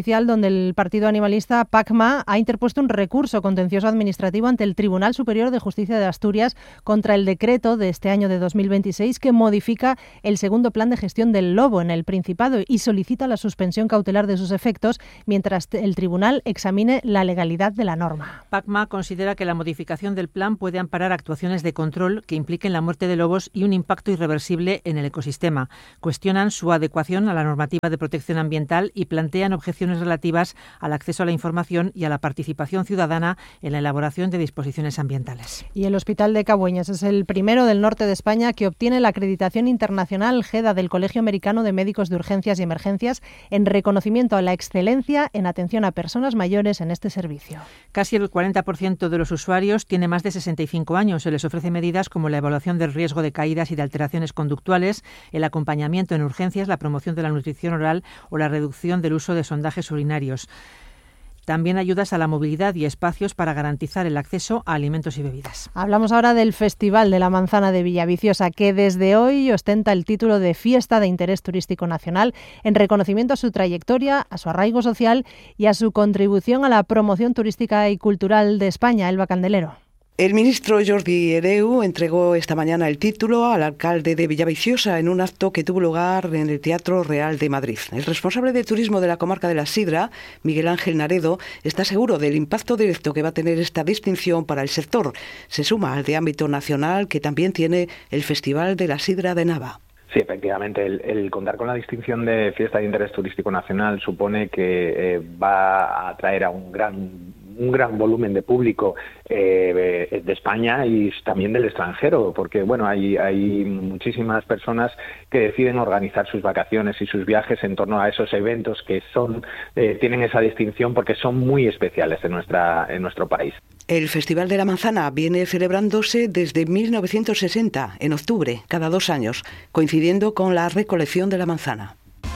Judicial donde el partido animalista PACMA ha interpuesto un recurso contencioso administrativo ante el Tribunal Superior de Justicia de Asturias contra el decreto de este año de 2026 que modifica el segundo plan de gestión del lobo en el Principado y solicita la suspensión cautelar de sus efectos mientras el tribunal examine la legalidad de la norma. PACMA considera que la modificación del plan puede amparar actuaciones de control que impliquen la muerte de lobos y un impacto irreversible en el ecosistema. Cuestionan su adecuación a la normativa de protección ambiental y plantean objeciones relativas al acceso a la información y a la participación ciudadana en la elaboración de disposiciones ambientales. Y el Hospital de Cabueñas es el primero del norte de España que obtiene la acreditación internacional GEDA del Colegio Americano de Médicos de Urgencias y Emergencias en reconocimiento a la excelencia en atención a personas mayores en este servicio. Casi el 40% de los usuarios tiene más de 65 años. Se les ofrece medidas como la evaluación del riesgo de caídas y de alteraciones conductuales, el acompañamiento en urgencias, la promoción de la nutrición oral o la reducción del uso de sondajes urinarios. También ayudas a la movilidad y espacios para garantizar el acceso a alimentos y bebidas. Hablamos ahora del Festival de la Manzana de Villaviciosa, que desde hoy ostenta el título de Fiesta de Interés Turístico Nacional en reconocimiento a su trayectoria, a su arraigo social y a su contribución a la promoción turística y cultural de España. Elba Candelero. El ministro Jordi Hereu entregó esta mañana el título al alcalde de Villaviciosa en un acto que tuvo lugar en el Teatro Real de Madrid. El responsable de turismo de la comarca de la Sidra, Miguel Ángel Naredo, está seguro del impacto directo que va a tener esta distinción para el sector. Se suma al de ámbito nacional que también tiene el Festival de la Sidra de Nava. Sí, efectivamente, el contar con la distinción de Fiesta de Interés Turístico Nacional supone que va a atraer a un gran volumen de público de España y también del extranjero, porque bueno, hay muchísimas personas que deciden organizar sus vacaciones y sus viajes en torno a esos eventos que tienen esa distinción porque son muy especiales en nuestro país. El Festival de la Manzana viene celebrándose desde 1960, en octubre, cada 2 años, coincidiendo con la recolección de la manzana.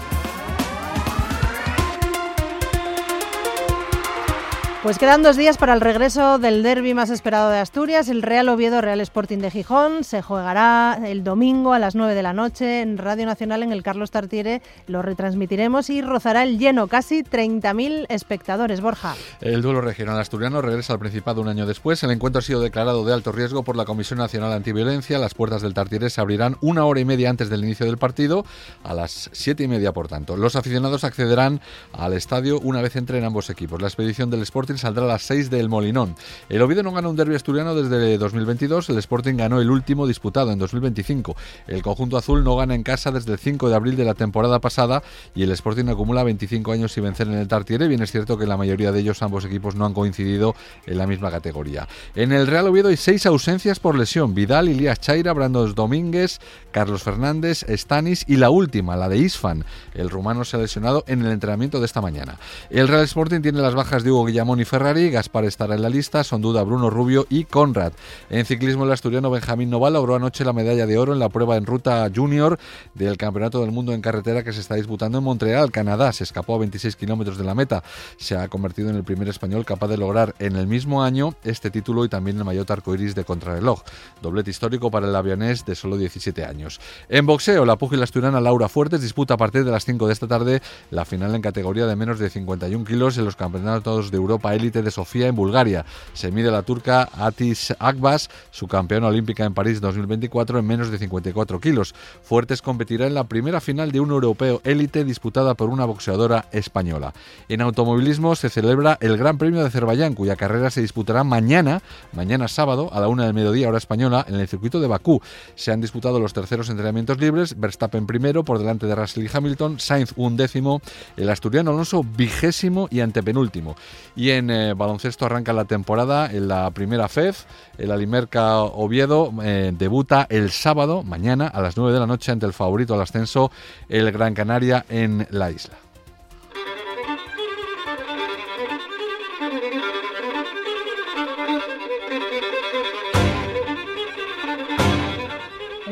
Pues quedan 2 días para el regreso del derbi más esperado de Asturias, el Real Oviedo Real Sporting de Gijón. Se jugará el domingo a las 9 de la noche en Radio Nacional en el Carlos Tartiere. Lo retransmitiremos y rozará el lleno, casi 30.000 espectadores. Borja. El duelo regional asturiano regresa al Principado un año después. El encuentro ha sido declarado de alto riesgo por la Comisión Nacional Antiviolencia. Las puertas del Tartiere se abrirán 1 hora y media antes del inicio del partido, a las 7:30 por tanto. Los aficionados accederán al estadio una vez entren ambos equipos. La expedición del Sporting saldrá a las 6 del Molinón. El Oviedo no gana un derbi asturiano desde 2022, el Sporting ganó el último disputado en 2025. El conjunto azul no gana en casa desde el 5 de abril de la temporada pasada y el Sporting acumula 25 años sin vencer en el Tartiere. Bien es cierto que la mayoría de ellos, ambos equipos, no han coincidido en la misma categoría. En el Real Oviedo hay 6 ausencias por lesión: Vidal, Ilías Chaira, Brandos Domínguez, Carlos Fernández, Stanis y la última, la de Isfan. El rumano se ha lesionado en el entrenamiento de esta mañana. El Real Sporting tiene las bajas de Hugo Guillamón y Ferrari. Gaspar estará en la lista, son duda Bruno Rubio y Conrad. En ciclismo, el asturiano Benjamín Noval logró anoche la medalla de oro en la prueba en ruta junior del Campeonato del Mundo en Carretera que se está disputando en Montreal, Canadá. Se escapó a 26 kilómetros de la meta. Se ha convertido en el primer español capaz de lograr en el mismo año este título y también el maillot arcoiris de contrarreloj. Doblete histórico para el avionés de solo 17 años. En boxeo, la púgila asturiana Laura Fuertes disputa a partir de las 5 de esta tarde la final en categoría de menos de 51 kilos en los Campeonatos de Europa Élite de Sofía en Bulgaria. Se mide la turca Atis Akbas, su campeona olímpica en París 2024, en menos de 54 kilos. Fuertes competirá en la primera final de un europeo élite disputada por una boxeadora española. En automovilismo se celebra el Gran Premio de Azerbaiyán, cuya carrera se disputará mañana sábado, a la 1 del mediodía, hora española, en el circuito de Bakú. Se han disputado los terceros entrenamientos libres: Verstappen primero, por delante de Russell y Hamilton, Sainz 11º, el asturiano Alonso 20º y antepenúltimo. Y en baloncesto arranca la temporada en la primera FEF. El Alimerca Oviedo debuta el sábado, mañana, a las 9 de la noche, ante el favorito al ascenso, el Gran Canaria, en la isla.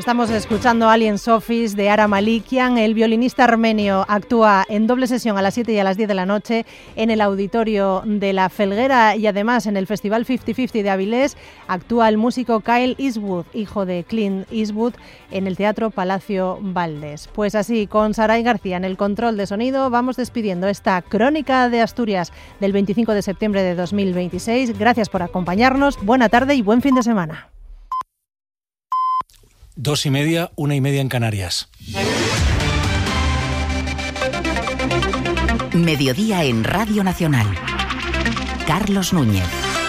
Estamos escuchando Aliens Office de Ara Malikian. El violinista armenio actúa en doble sesión a las 7 y a las 10 de la noche en el Auditorio de la Felguera, y además en el Festival 50-50 de Avilés actúa el músico Kyle Eastwood, hijo de Clint Eastwood, en el Teatro Palacio Valdés. Pues así, con Saray García en el control de sonido, vamos despidiendo esta Crónica de Asturias del 25 de septiembre de 2026. Gracias por acompañarnos, buena tarde y buen fin de semana. 2:30, 1:30 en Canarias. Mediodía en Radio Nacional. Carlos Núñez.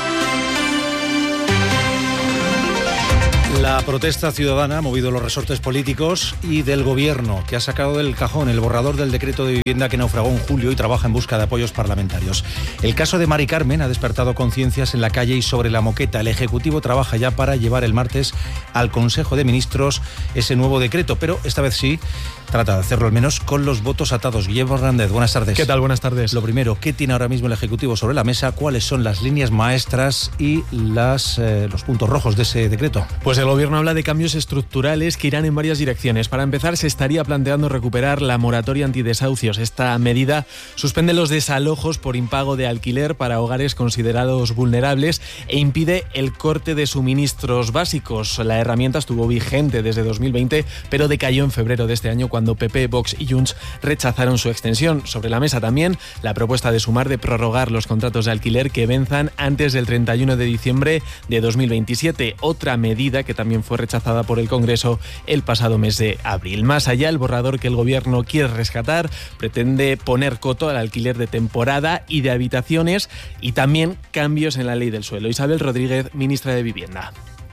La protesta ciudadana ha movido los resortes políticos y del Gobierno, que ha sacado del cajón el borrador del decreto de vivienda que naufragó en julio y trabaja en busca de apoyos parlamentarios. El caso de Mari Carmen ha despertado conciencias en la calle y sobre la moqueta. El Ejecutivo trabaja ya para llevar el martes al Consejo de Ministros ese nuevo decreto, pero esta vez sí trata de hacerlo al menos con los votos atados. Guillermo Hernández, buenas tardes. ¿Qué tal? Buenas tardes. Lo primero, ¿qué tiene ahora mismo el Ejecutivo sobre la mesa? ¿Cuáles son las líneas maestras y los puntos rojos de ese decreto? Pues el Gobierno habla de cambios estructurales que irán en varias direcciones. Para empezar, se estaría planteando recuperar la moratoria antidesahucios. Esta medida suspende los desalojos por impago de alquiler para hogares considerados vulnerables e impide el corte de suministros básicos. La herramienta estuvo vigente desde 2020, pero decayó en febrero de este año cuando PP, Vox y Junts rechazaron su extensión. Sobre la mesa también la propuesta de Sumar de prorrogar los contratos de alquiler que venzan antes del 31 de diciembre de 2027. Otra medida que también fue rechazada por el Congreso el pasado mes de abril. Más allá, el borrador que el Gobierno quiere rescatar pretende poner coto al alquiler de temporada y de habitaciones y también cambios en la ley del suelo. Isabel Rodríguez, ministra de Vivienda.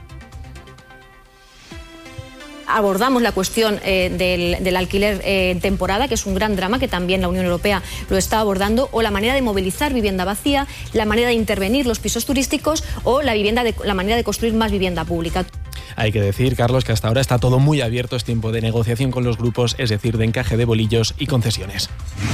Abordamos la cuestión del alquiler en temporada, que es un gran drama que también la Unión Europea lo está abordando, o la manera de movilizar vivienda vacía, la manera de intervenir los pisos turísticos o la manera de construir más vivienda pública. Hay que decir, Carlos, que hasta ahora está todo muy abierto, es tiempo de negociación con los grupos, es decir, de encaje de bolillos y concesiones.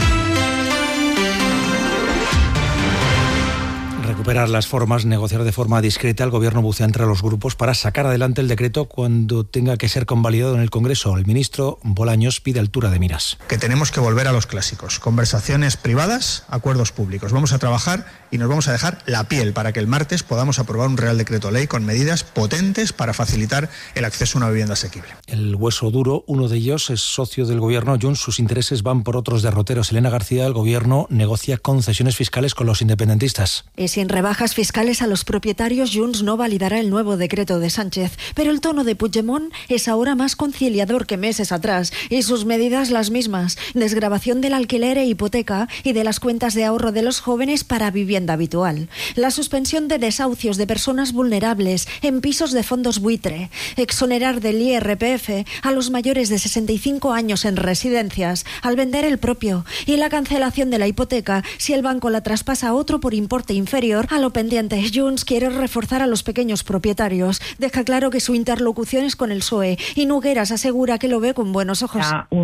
Recuperar las formas, negociar de forma discreta. El Gobierno bucea entre los grupos para sacar adelante el decreto cuando tenga que ser convalidado en el Congreso. El ministro Bolaños pide altura de miras. Que tenemos que volver a los clásicos. Conversaciones privadas, acuerdos públicos. Vamos a trabajar y nos vamos a dejar la piel para que el martes podamos aprobar un Real Decreto Ley con medidas potentes para facilitar el acceso a una vivienda asequible. El hueso duro, uno de ellos es socio del Gobierno. Junts, sus intereses van por otros derroteros. Elena García, el Gobierno negocia concesiones fiscales con los independentistas. Sin rebajas fiscales a los propietarios, Junts no validará el nuevo decreto de Sánchez. Pero el tono de Puigdemont es ahora más conciliador que meses atrás y sus medidas las mismas. Desgravación del alquiler e hipoteca y de las cuentas de ahorro de los jóvenes para vivienda habitual. La suspensión de desahucios de personas vulnerables en pisos de fondos buitre. Exonerar del IRPF a los mayores de 65 años en residencias al vender el propio. Y la cancelación de la hipoteca si el banco la traspasa a otro por importe inferior a lo pendiente. Junts quiere reforzar a los pequeños propietarios. Deja claro que su interlocución es con el PSOE y Nogueras asegura que lo ve con buenos ojos.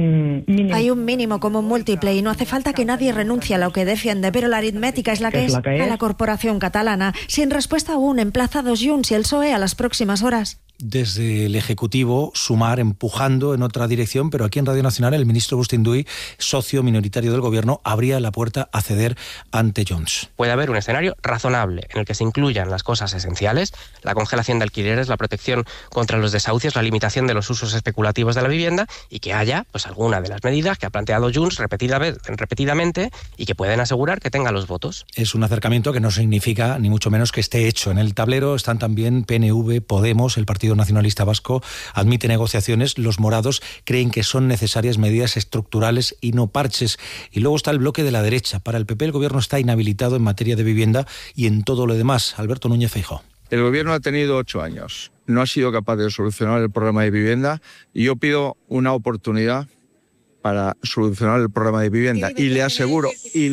Hay un mínimo común múltiple y no hace falta que nadie renuncie a lo que defiende, pero la aritmética es la que es. A la corporación catalana, sin respuesta aún, emplazados Junts y el PSOE a las próximas horas. Desde el Ejecutivo, Sumar empujando en otra dirección, pero aquí en Radio Nacional el ministro Agustín Duy, socio minoritario del Gobierno, abría la puerta a ceder ante Junts. Puede haber un escenario razonable en el que se incluyan las cosas esenciales, la congelación de alquileres, la protección contra los desahucios, la limitación de los usos especulativos de la vivienda y que haya alguna de las medidas que ha planteado Junts repetidamente y que pueden asegurar que tenga los votos. Es un acercamiento que no significa ni mucho menos que esté hecho. En el tablero están también PNV, Podemos, el Partido Nacionalista Vasco admite negociaciones. Los morados creen que son necesarias medidas estructurales y no parches. Y luego está el bloque de la derecha. Para el PP el Gobierno está inhabilitado en materia de vivienda y en todo lo demás. Alberto Núñez Feijóo. El Gobierno ha tenido 8 años. No ha sido capaz de solucionar el problema de vivienda y yo pido una oportunidad para solucionar el problema de vivienda. Y le aseguro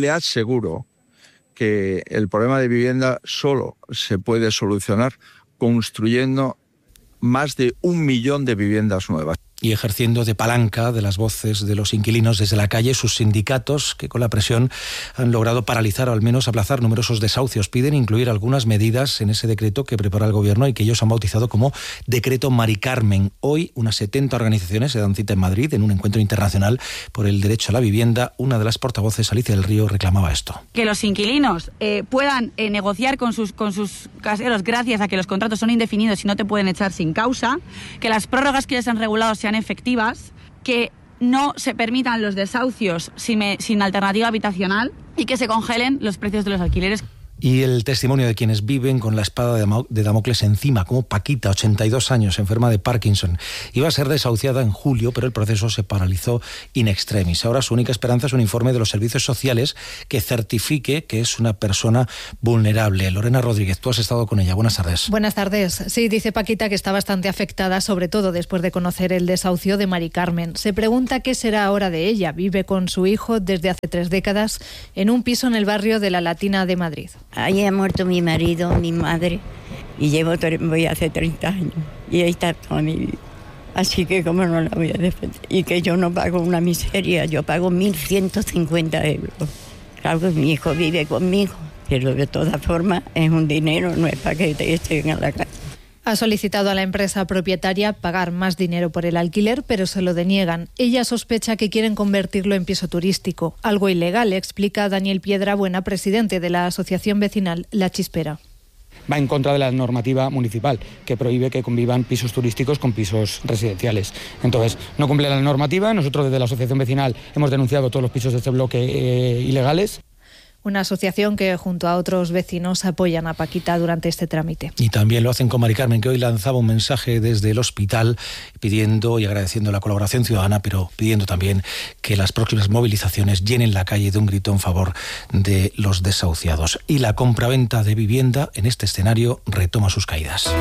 que el problema de vivienda solo se puede solucionar construyendo más de 1 millón de viviendas nuevas. y ejerciendo de palanca de las voces de los inquilinos desde la calle, sus sindicatos, que con la presión han logrado paralizar o al menos aplazar numerosos desahucios. Piden incluir algunas medidas en ese decreto que prepara el Gobierno y que ellos han bautizado como Decreto Mari Carmen. Hoy unas 70 organizaciones se dan cita en Madrid en un encuentro internacional por el derecho a la vivienda. Una de las portavoces, Alicia del Río, reclamaba esto. Que los inquilinos puedan negociar con sus caseros gracias a que los contratos son indefinidos y no te pueden echar sin causa, que las prórrogas que ya se han regulado sean efectivas, que no se permitan los desahucios sin alternativa habitacional y que se congelen los precios de los alquileres. Y el testimonio de quienes viven con la espada de Damocles encima, como Paquita, 82 años, enferma de Parkinson. Iba a ser desahuciada en julio, pero el proceso se paralizó in extremis. Ahora su única esperanza es un informe de los servicios sociales que certifique que es una persona vulnerable. Lorena Rodríguez, tú has estado con ella. Buenas tardes. Buenas tardes. Sí, dice Paquita que está bastante afectada, sobre todo después de conocer el desahucio de Mari Carmen. Se pregunta qué será ahora de ella. Vive con su hijo desde hace 3 décadas en un piso en el barrio de La Latina de Madrid. Ahí ha muerto mi marido, mi madre, y voy hace 30 años, y ahí está toda mi vida. Así que cómo no la voy a defender. Y que yo no pago una miseria, yo pago 1.150 euros. Claro que mi hijo vive conmigo, pero de todas formas es un dinero, no es para que estén en la calle. Ha solicitado a la empresa propietaria pagar más dinero por el alquiler, pero se lo deniegan. Ella sospecha que quieren convertirlo en piso turístico, algo ilegal, explica Daniel Piedrabuena, presidente de la asociación vecinal La Chispera. Va en contra de la normativa municipal, que prohíbe que convivan pisos turísticos con pisos residenciales. Entonces, no cumple la normativa. Nosotros desde la asociación vecinal hemos denunciado todos los pisos de este bloque ilegales. Una asociación que junto a otros vecinos apoyan a Paquita durante este trámite. Y también lo hacen con Mari Carmen, que hoy lanzaba un mensaje desde el hospital pidiendo y agradeciendo la colaboración ciudadana, pero pidiendo también que las próximas movilizaciones llenen la calle de un grito en favor de los desahuciados. Y la compraventa de vivienda en este escenario retoma sus caídas.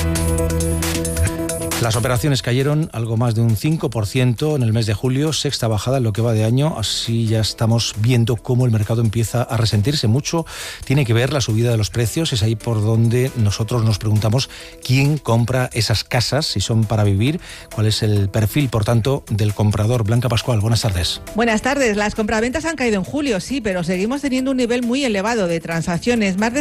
Las operaciones cayeron algo más de un 5% en el mes de julio, sexta bajada en lo que va de año. Así ya estamos viendo cómo el mercado empieza a resentirse mucho. Tiene que ver la subida de los precios. Es ahí por donde nosotros nos preguntamos quién compra esas casas, si son para vivir, cuál es el perfil, por tanto, del comprador. Blanca Pascual, buenas tardes. Buenas tardes. Las compraventas han caído en julio, sí, pero seguimos teniendo un nivel muy elevado de transacciones. Más de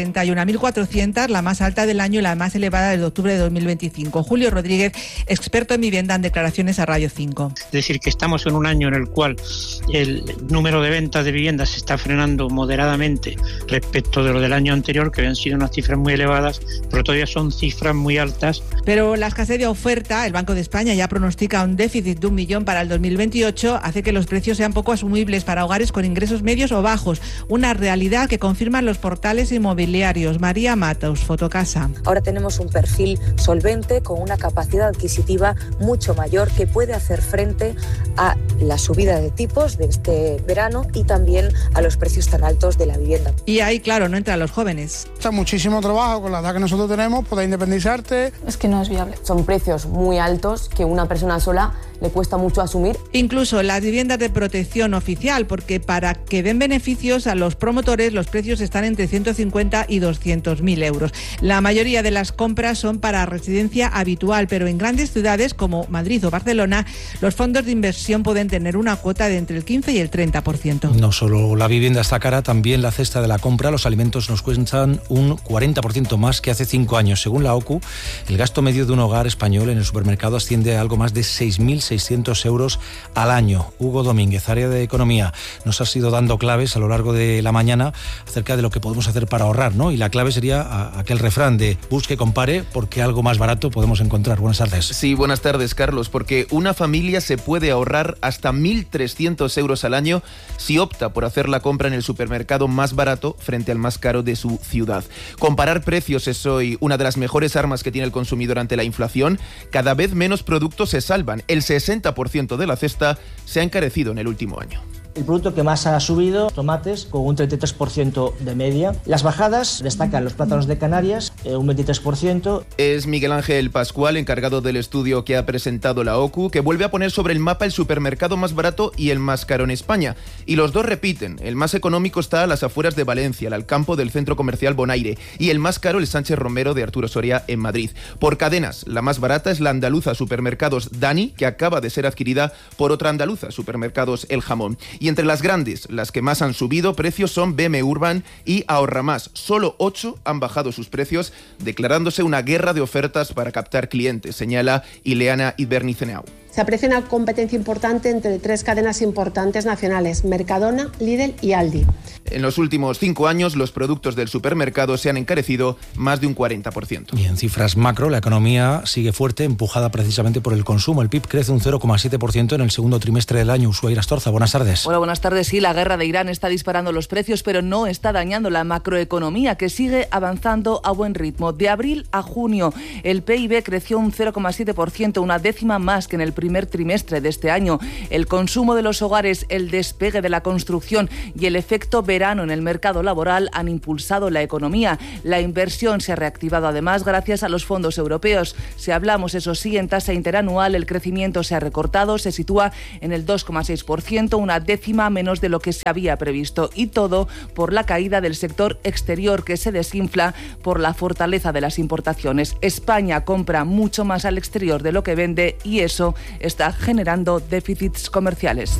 61.400, la más alta del año y la más elevada desde octubre de 2025. Julio Rodríguez, experto en vivienda, en declaraciones a Radio 5. Es decir, que estamos en un año en el cual el número de ventas de viviendas se está frenando moderadamente respecto de lo del año anterior, que habían sido unas cifras muy elevadas, pero todavía son cifras muy altas. Pero la escasez de oferta, el Banco de España ya pronostica un déficit de 1 millón para el 2028, hace que los precios sean poco asumibles para hogares con ingresos medios o bajos, una realidad que confirman los portales inmobiliarios. María Matos, Fotocasa. Ahora tenemos un perfil solvente con una capacidad adquisitiva mucho mayor que puede hacer frente a la subida de tipos de este verano y también a los precios tan altos de la vivienda. Y ahí, claro, no entran los jóvenes. Está muchísimo trabajo con la edad que nosotros tenemos, poder independizarte. Es que no es viable. Son precios muy altos que una persona sola le cuesta mucho asumir. Incluso las viviendas de protección oficial, porque para que den beneficios a los promotores los precios están entre 150 y 200.000 euros. La mayoría de las compras son para residencia habitual, pero en grandes ciudades como Madrid o Barcelona, los fondos de inversión pueden tener una cuota de entre el 15 y el 30%. No solo la vivienda está cara, también la cesta de la compra. Los alimentos nos cuestan un 40% más que hace 5 años. Según la OCU, el gasto medio de un hogar español en el supermercado asciende a algo más de 6.600 euros al año. Hugo Domínguez, área de Economía, nos has ido dando claves a lo largo de la mañana acerca de lo que podemos hacer para ahorrar, ¿no? Y la clave sería aquel refrán de busque, compare, porque algo más barato podemos encontrar. Buenas tardes. Sí, buenas tardes, Carlos, porque una familia se puede ahorrar hasta 1.300 euros al año si opta por hacer la compra en el supermercado más barato frente al más caro de su ciudad. Comparar precios es hoy una de las mejores armas que tiene el consumidor ante la inflación. Cada vez menos productos se salvan. El 60% de la cesta se ha encarecido en el último año. El producto que más ha subido, tomates, con un 33% de media. Las bajadas destacan los plátanos de Canarias, un 23%. Es Miguel Ángel Pascual, encargado del estudio que ha presentado la OCU, que vuelve a poner sobre el mapa el supermercado más barato y el más caro en España. Y los dos repiten. El más económico está a las afueras de Valencia, al campo del centro comercial Bonaire. Y el más caro, el Sánchez Romero de Arturo Soria en Madrid. Por cadenas, la más barata es la andaluza Supermercados Dani, que acaba de ser adquirida por otra andaluza, Supermercados El Jamón. Y entre las grandes, las que más han subido precios son BM Urban y Ahorra Más. Solo 8 han bajado sus precios, declarándose una guerra de ofertas para captar clientes, señala Ileana Ibernicenau. Se aprecia una competencia importante entre 3 cadenas importantes nacionales, Mercadona, Lidl y Aldi. En los últimos 5 años, los productos del supermercado se han encarecido más de un 40%. Y en cifras macro, la economía sigue fuerte, empujada precisamente por el consumo. El PIB crece un 0,7% en el segundo trimestre del año. Ushuaia Astorza, buenas tardes. Hola, buenas tardes. Sí, la guerra de Irán está disparando los precios, pero no está dañando la macroeconomía, que sigue avanzando a buen ritmo. De abril a junio, el PIB creció un 0,7%, una décima más que en el primer trimestre de este año. El consumo de los hogares, el despegue de la construcción y el efecto verano en el mercado laboral han impulsado la economía. La inversión se ha reactivado además gracias a los fondos europeos. Si hablamos, eso sí, en tasa interanual, el crecimiento se ha recortado, se sitúa en el 2,6%, una décima menos de lo que se había previsto. Y todo por la caída del sector exterior, que se desinfla por la fortaleza de las importaciones. España compra mucho más al exterior de lo que vende y eso está generando déficits comerciales.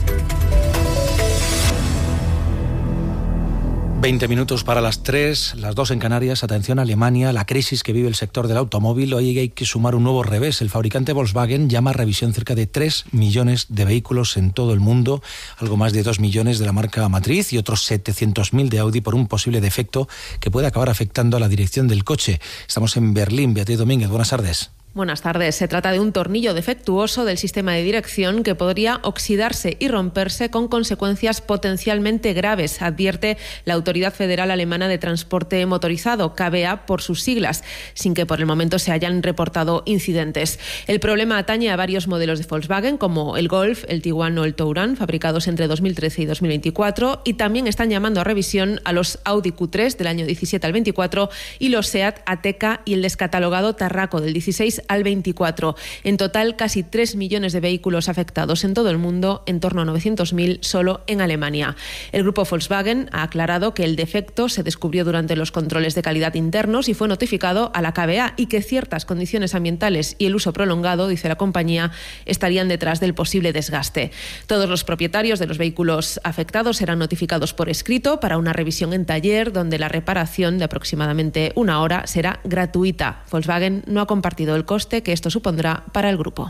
20 minutos para las 3, las 2 en Canarias. Atención a Alemania, la crisis que vive el sector del automóvil. Hoy hay que sumar un nuevo revés. El fabricante Volkswagen llama a revisión cerca de 3 millones de vehículos en todo el mundo, algo más de 2 millones de la marca matriz y otros 700.000 de Audi por un posible defecto que puede acabar afectando a la dirección del coche. Estamos en Berlín. Beatriz Domínguez, buenas tardes. Buenas tardes. Se trata de un tornillo defectuoso del sistema de dirección que podría oxidarse y romperse con consecuencias potencialmente graves, advierte la Autoridad Federal Alemana de Transporte Motorizado, KBA por sus siglas, sin que por el momento se hayan reportado incidentes. El problema atañe a varios modelos de Volkswagen, como el Golf, el Tiguan o el Touran, fabricados entre 2013 y 2024, y también están llamando a revisión a los Audi Q3 del año 17 al 24 y los Seat Ateca y el descatalogado Tarraco del 16 al 24. En total, casi 3 millones de vehículos afectados en todo el mundo, en torno a 900.000 solo en Alemania. El grupo Volkswagen ha aclarado que el defecto se descubrió durante los controles de calidad internos y fue notificado a la KBA y que ciertas condiciones ambientales y el uso prolongado, dice la compañía, estarían detrás del posible desgaste. Todos los propietarios de los vehículos afectados serán notificados por escrito para una revisión en taller, donde la reparación de aproximadamente 1 hora será gratuita. Volkswagen no ha compartido el coste que esto supondrá para el grupo.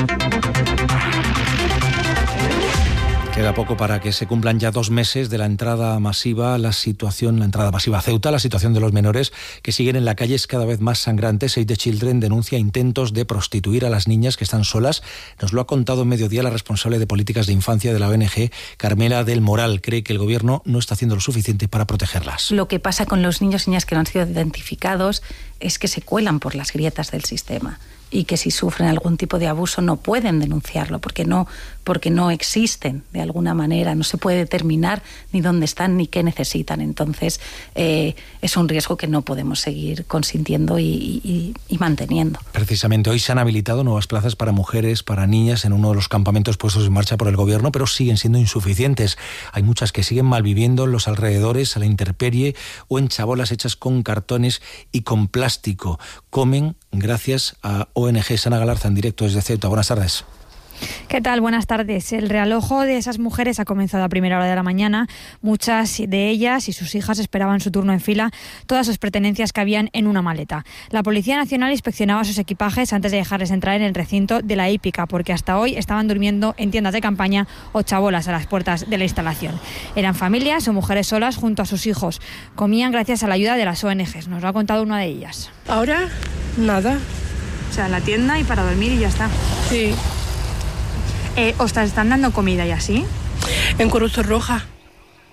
Queda poco para que se cumplan ya 2 meses de la entrada masiva a Ceuta. La situación de los menores que siguen en la calle es cada vez más sangrante. Save the Children denuncia intentos de prostituir a las niñas que están solas. Nos lo ha contado en Mediodía la responsable de políticas de infancia de la ONG, Carmela del Moral. Cree que el gobierno no está haciendo lo suficiente para protegerlas. Lo que pasa con los niños y niñas que no han sido identificados es que se cuelan por las grietas del sistema y que si sufren algún tipo de abuso no pueden denunciarlo porque no existen de alguna manera, no se puede determinar ni dónde están ni qué necesitan. Entonces es un riesgo que no podemos seguir consintiendo y manteniendo. Precisamente hoy se han habilitado nuevas plazas para mujeres, para niñas en uno de los campamentos puestos en marcha por el gobierno, pero siguen siendo insuficientes. Hay muchas que siguen malviviendo en los alrededores, a la intemperie o en chabolas hechas con cartones y con plástico. Comen gracias a ONG. Sana Galarza, en directo desde Ceuta. Buenas tardes. ¿Qué tal? Buenas tardes. El realojo de esas mujeres ha comenzado a primera hora de la mañana. Muchas de ellas y sus hijas esperaban su turno en fila, todas sus pertenencias cabían en una maleta. La Policía Nacional inspeccionaba sus equipajes antes de dejarles entrar en el recinto de la hípica, porque hasta hoy estaban durmiendo en tiendas de campaña o chabolas a las puertas de la instalación. Eran familias o mujeres solas junto a sus hijos. Comían gracias a la ayuda de las ONGs. Nos lo ha contado una de ellas. Ahora, nada. O sea, la tienda y para dormir y ya está. Sí. ¿Os están dando comida y así? En Cruz Roja.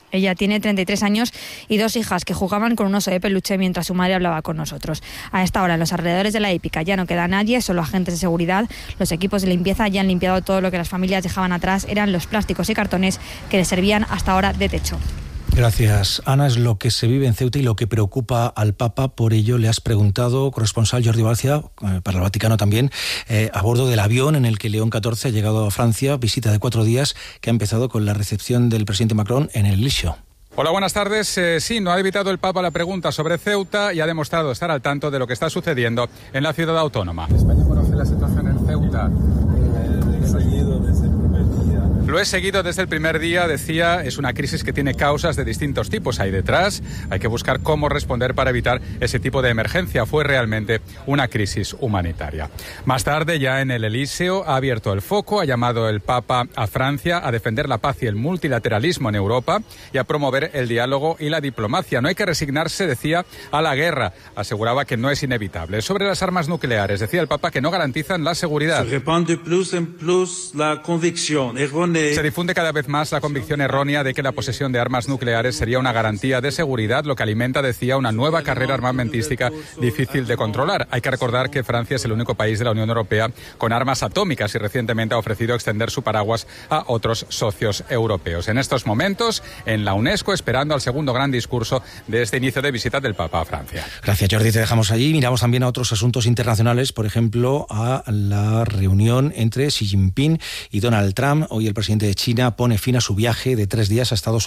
Ella tiene 33 años y 2 hijas que jugaban con un oso de peluche mientras su madre hablaba con nosotros. A esta hora, en los alrededores de la hípica ya no queda nadie, solo agentes de seguridad. Los equipos de limpieza ya han limpiado todo lo que las familias dejaban atrás. Eran los plásticos y cartones que les servían hasta ahora de techo. Gracias, Ana. Es lo que se vive en Ceuta y lo que preocupa al Papa. Por ello le has preguntado, corresponsal Jordi Barcia, para el Vaticano también, a bordo del avión en el que León XIV ha llegado a Francia, visita de 4 días que ha empezado con la recepción del presidente Macron en el Elíseo. Hola, buenas tardes. Sí, no ha evitado el Papa la pregunta sobre Ceuta y ha demostrado estar al tanto de lo que está sucediendo en la ciudad autónoma. España conoce la situación en Ceuta. Lo he seguido desde el primer día, decía, es una crisis que tiene causas de distintos tipos ahí detrás. Hay que buscar cómo responder para evitar ese tipo de emergencia. Fue realmente una crisis humanitaria. Más tarde, ya en el Elíseo, ha abierto el foco, ha llamado el Papa a Francia a defender la paz y el multilateralismo en Europa y a promover el diálogo y la diplomacia. No hay que resignarse, decía, a la guerra. Aseguraba que no es inevitable. Sobre las armas nucleares, decía el Papa que no garantizan la seguridad. Se répand de plus en plus la convicción errónea. Se difunde cada vez más la convicción errónea de que la posesión de armas nucleares sería una garantía de seguridad, lo que alimenta, decía, una nueva carrera armamentística difícil de controlar. Hay que recordar que Francia es el único país de la Unión Europea con armas atómicas y recientemente ha ofrecido extender su paraguas a otros socios europeos. En estos momentos, en la UNESCO, esperando al segundo gran discurso de este inicio de visita del Papa a Francia. Gracias, Jordi. Te dejamos allí. Miramos también a otros asuntos internacionales, por ejemplo, a la reunión entre Xi Jinping y Donald Trump. Hoy el presidente de China pone fin a su viaje de 3 días a Estados Unidos.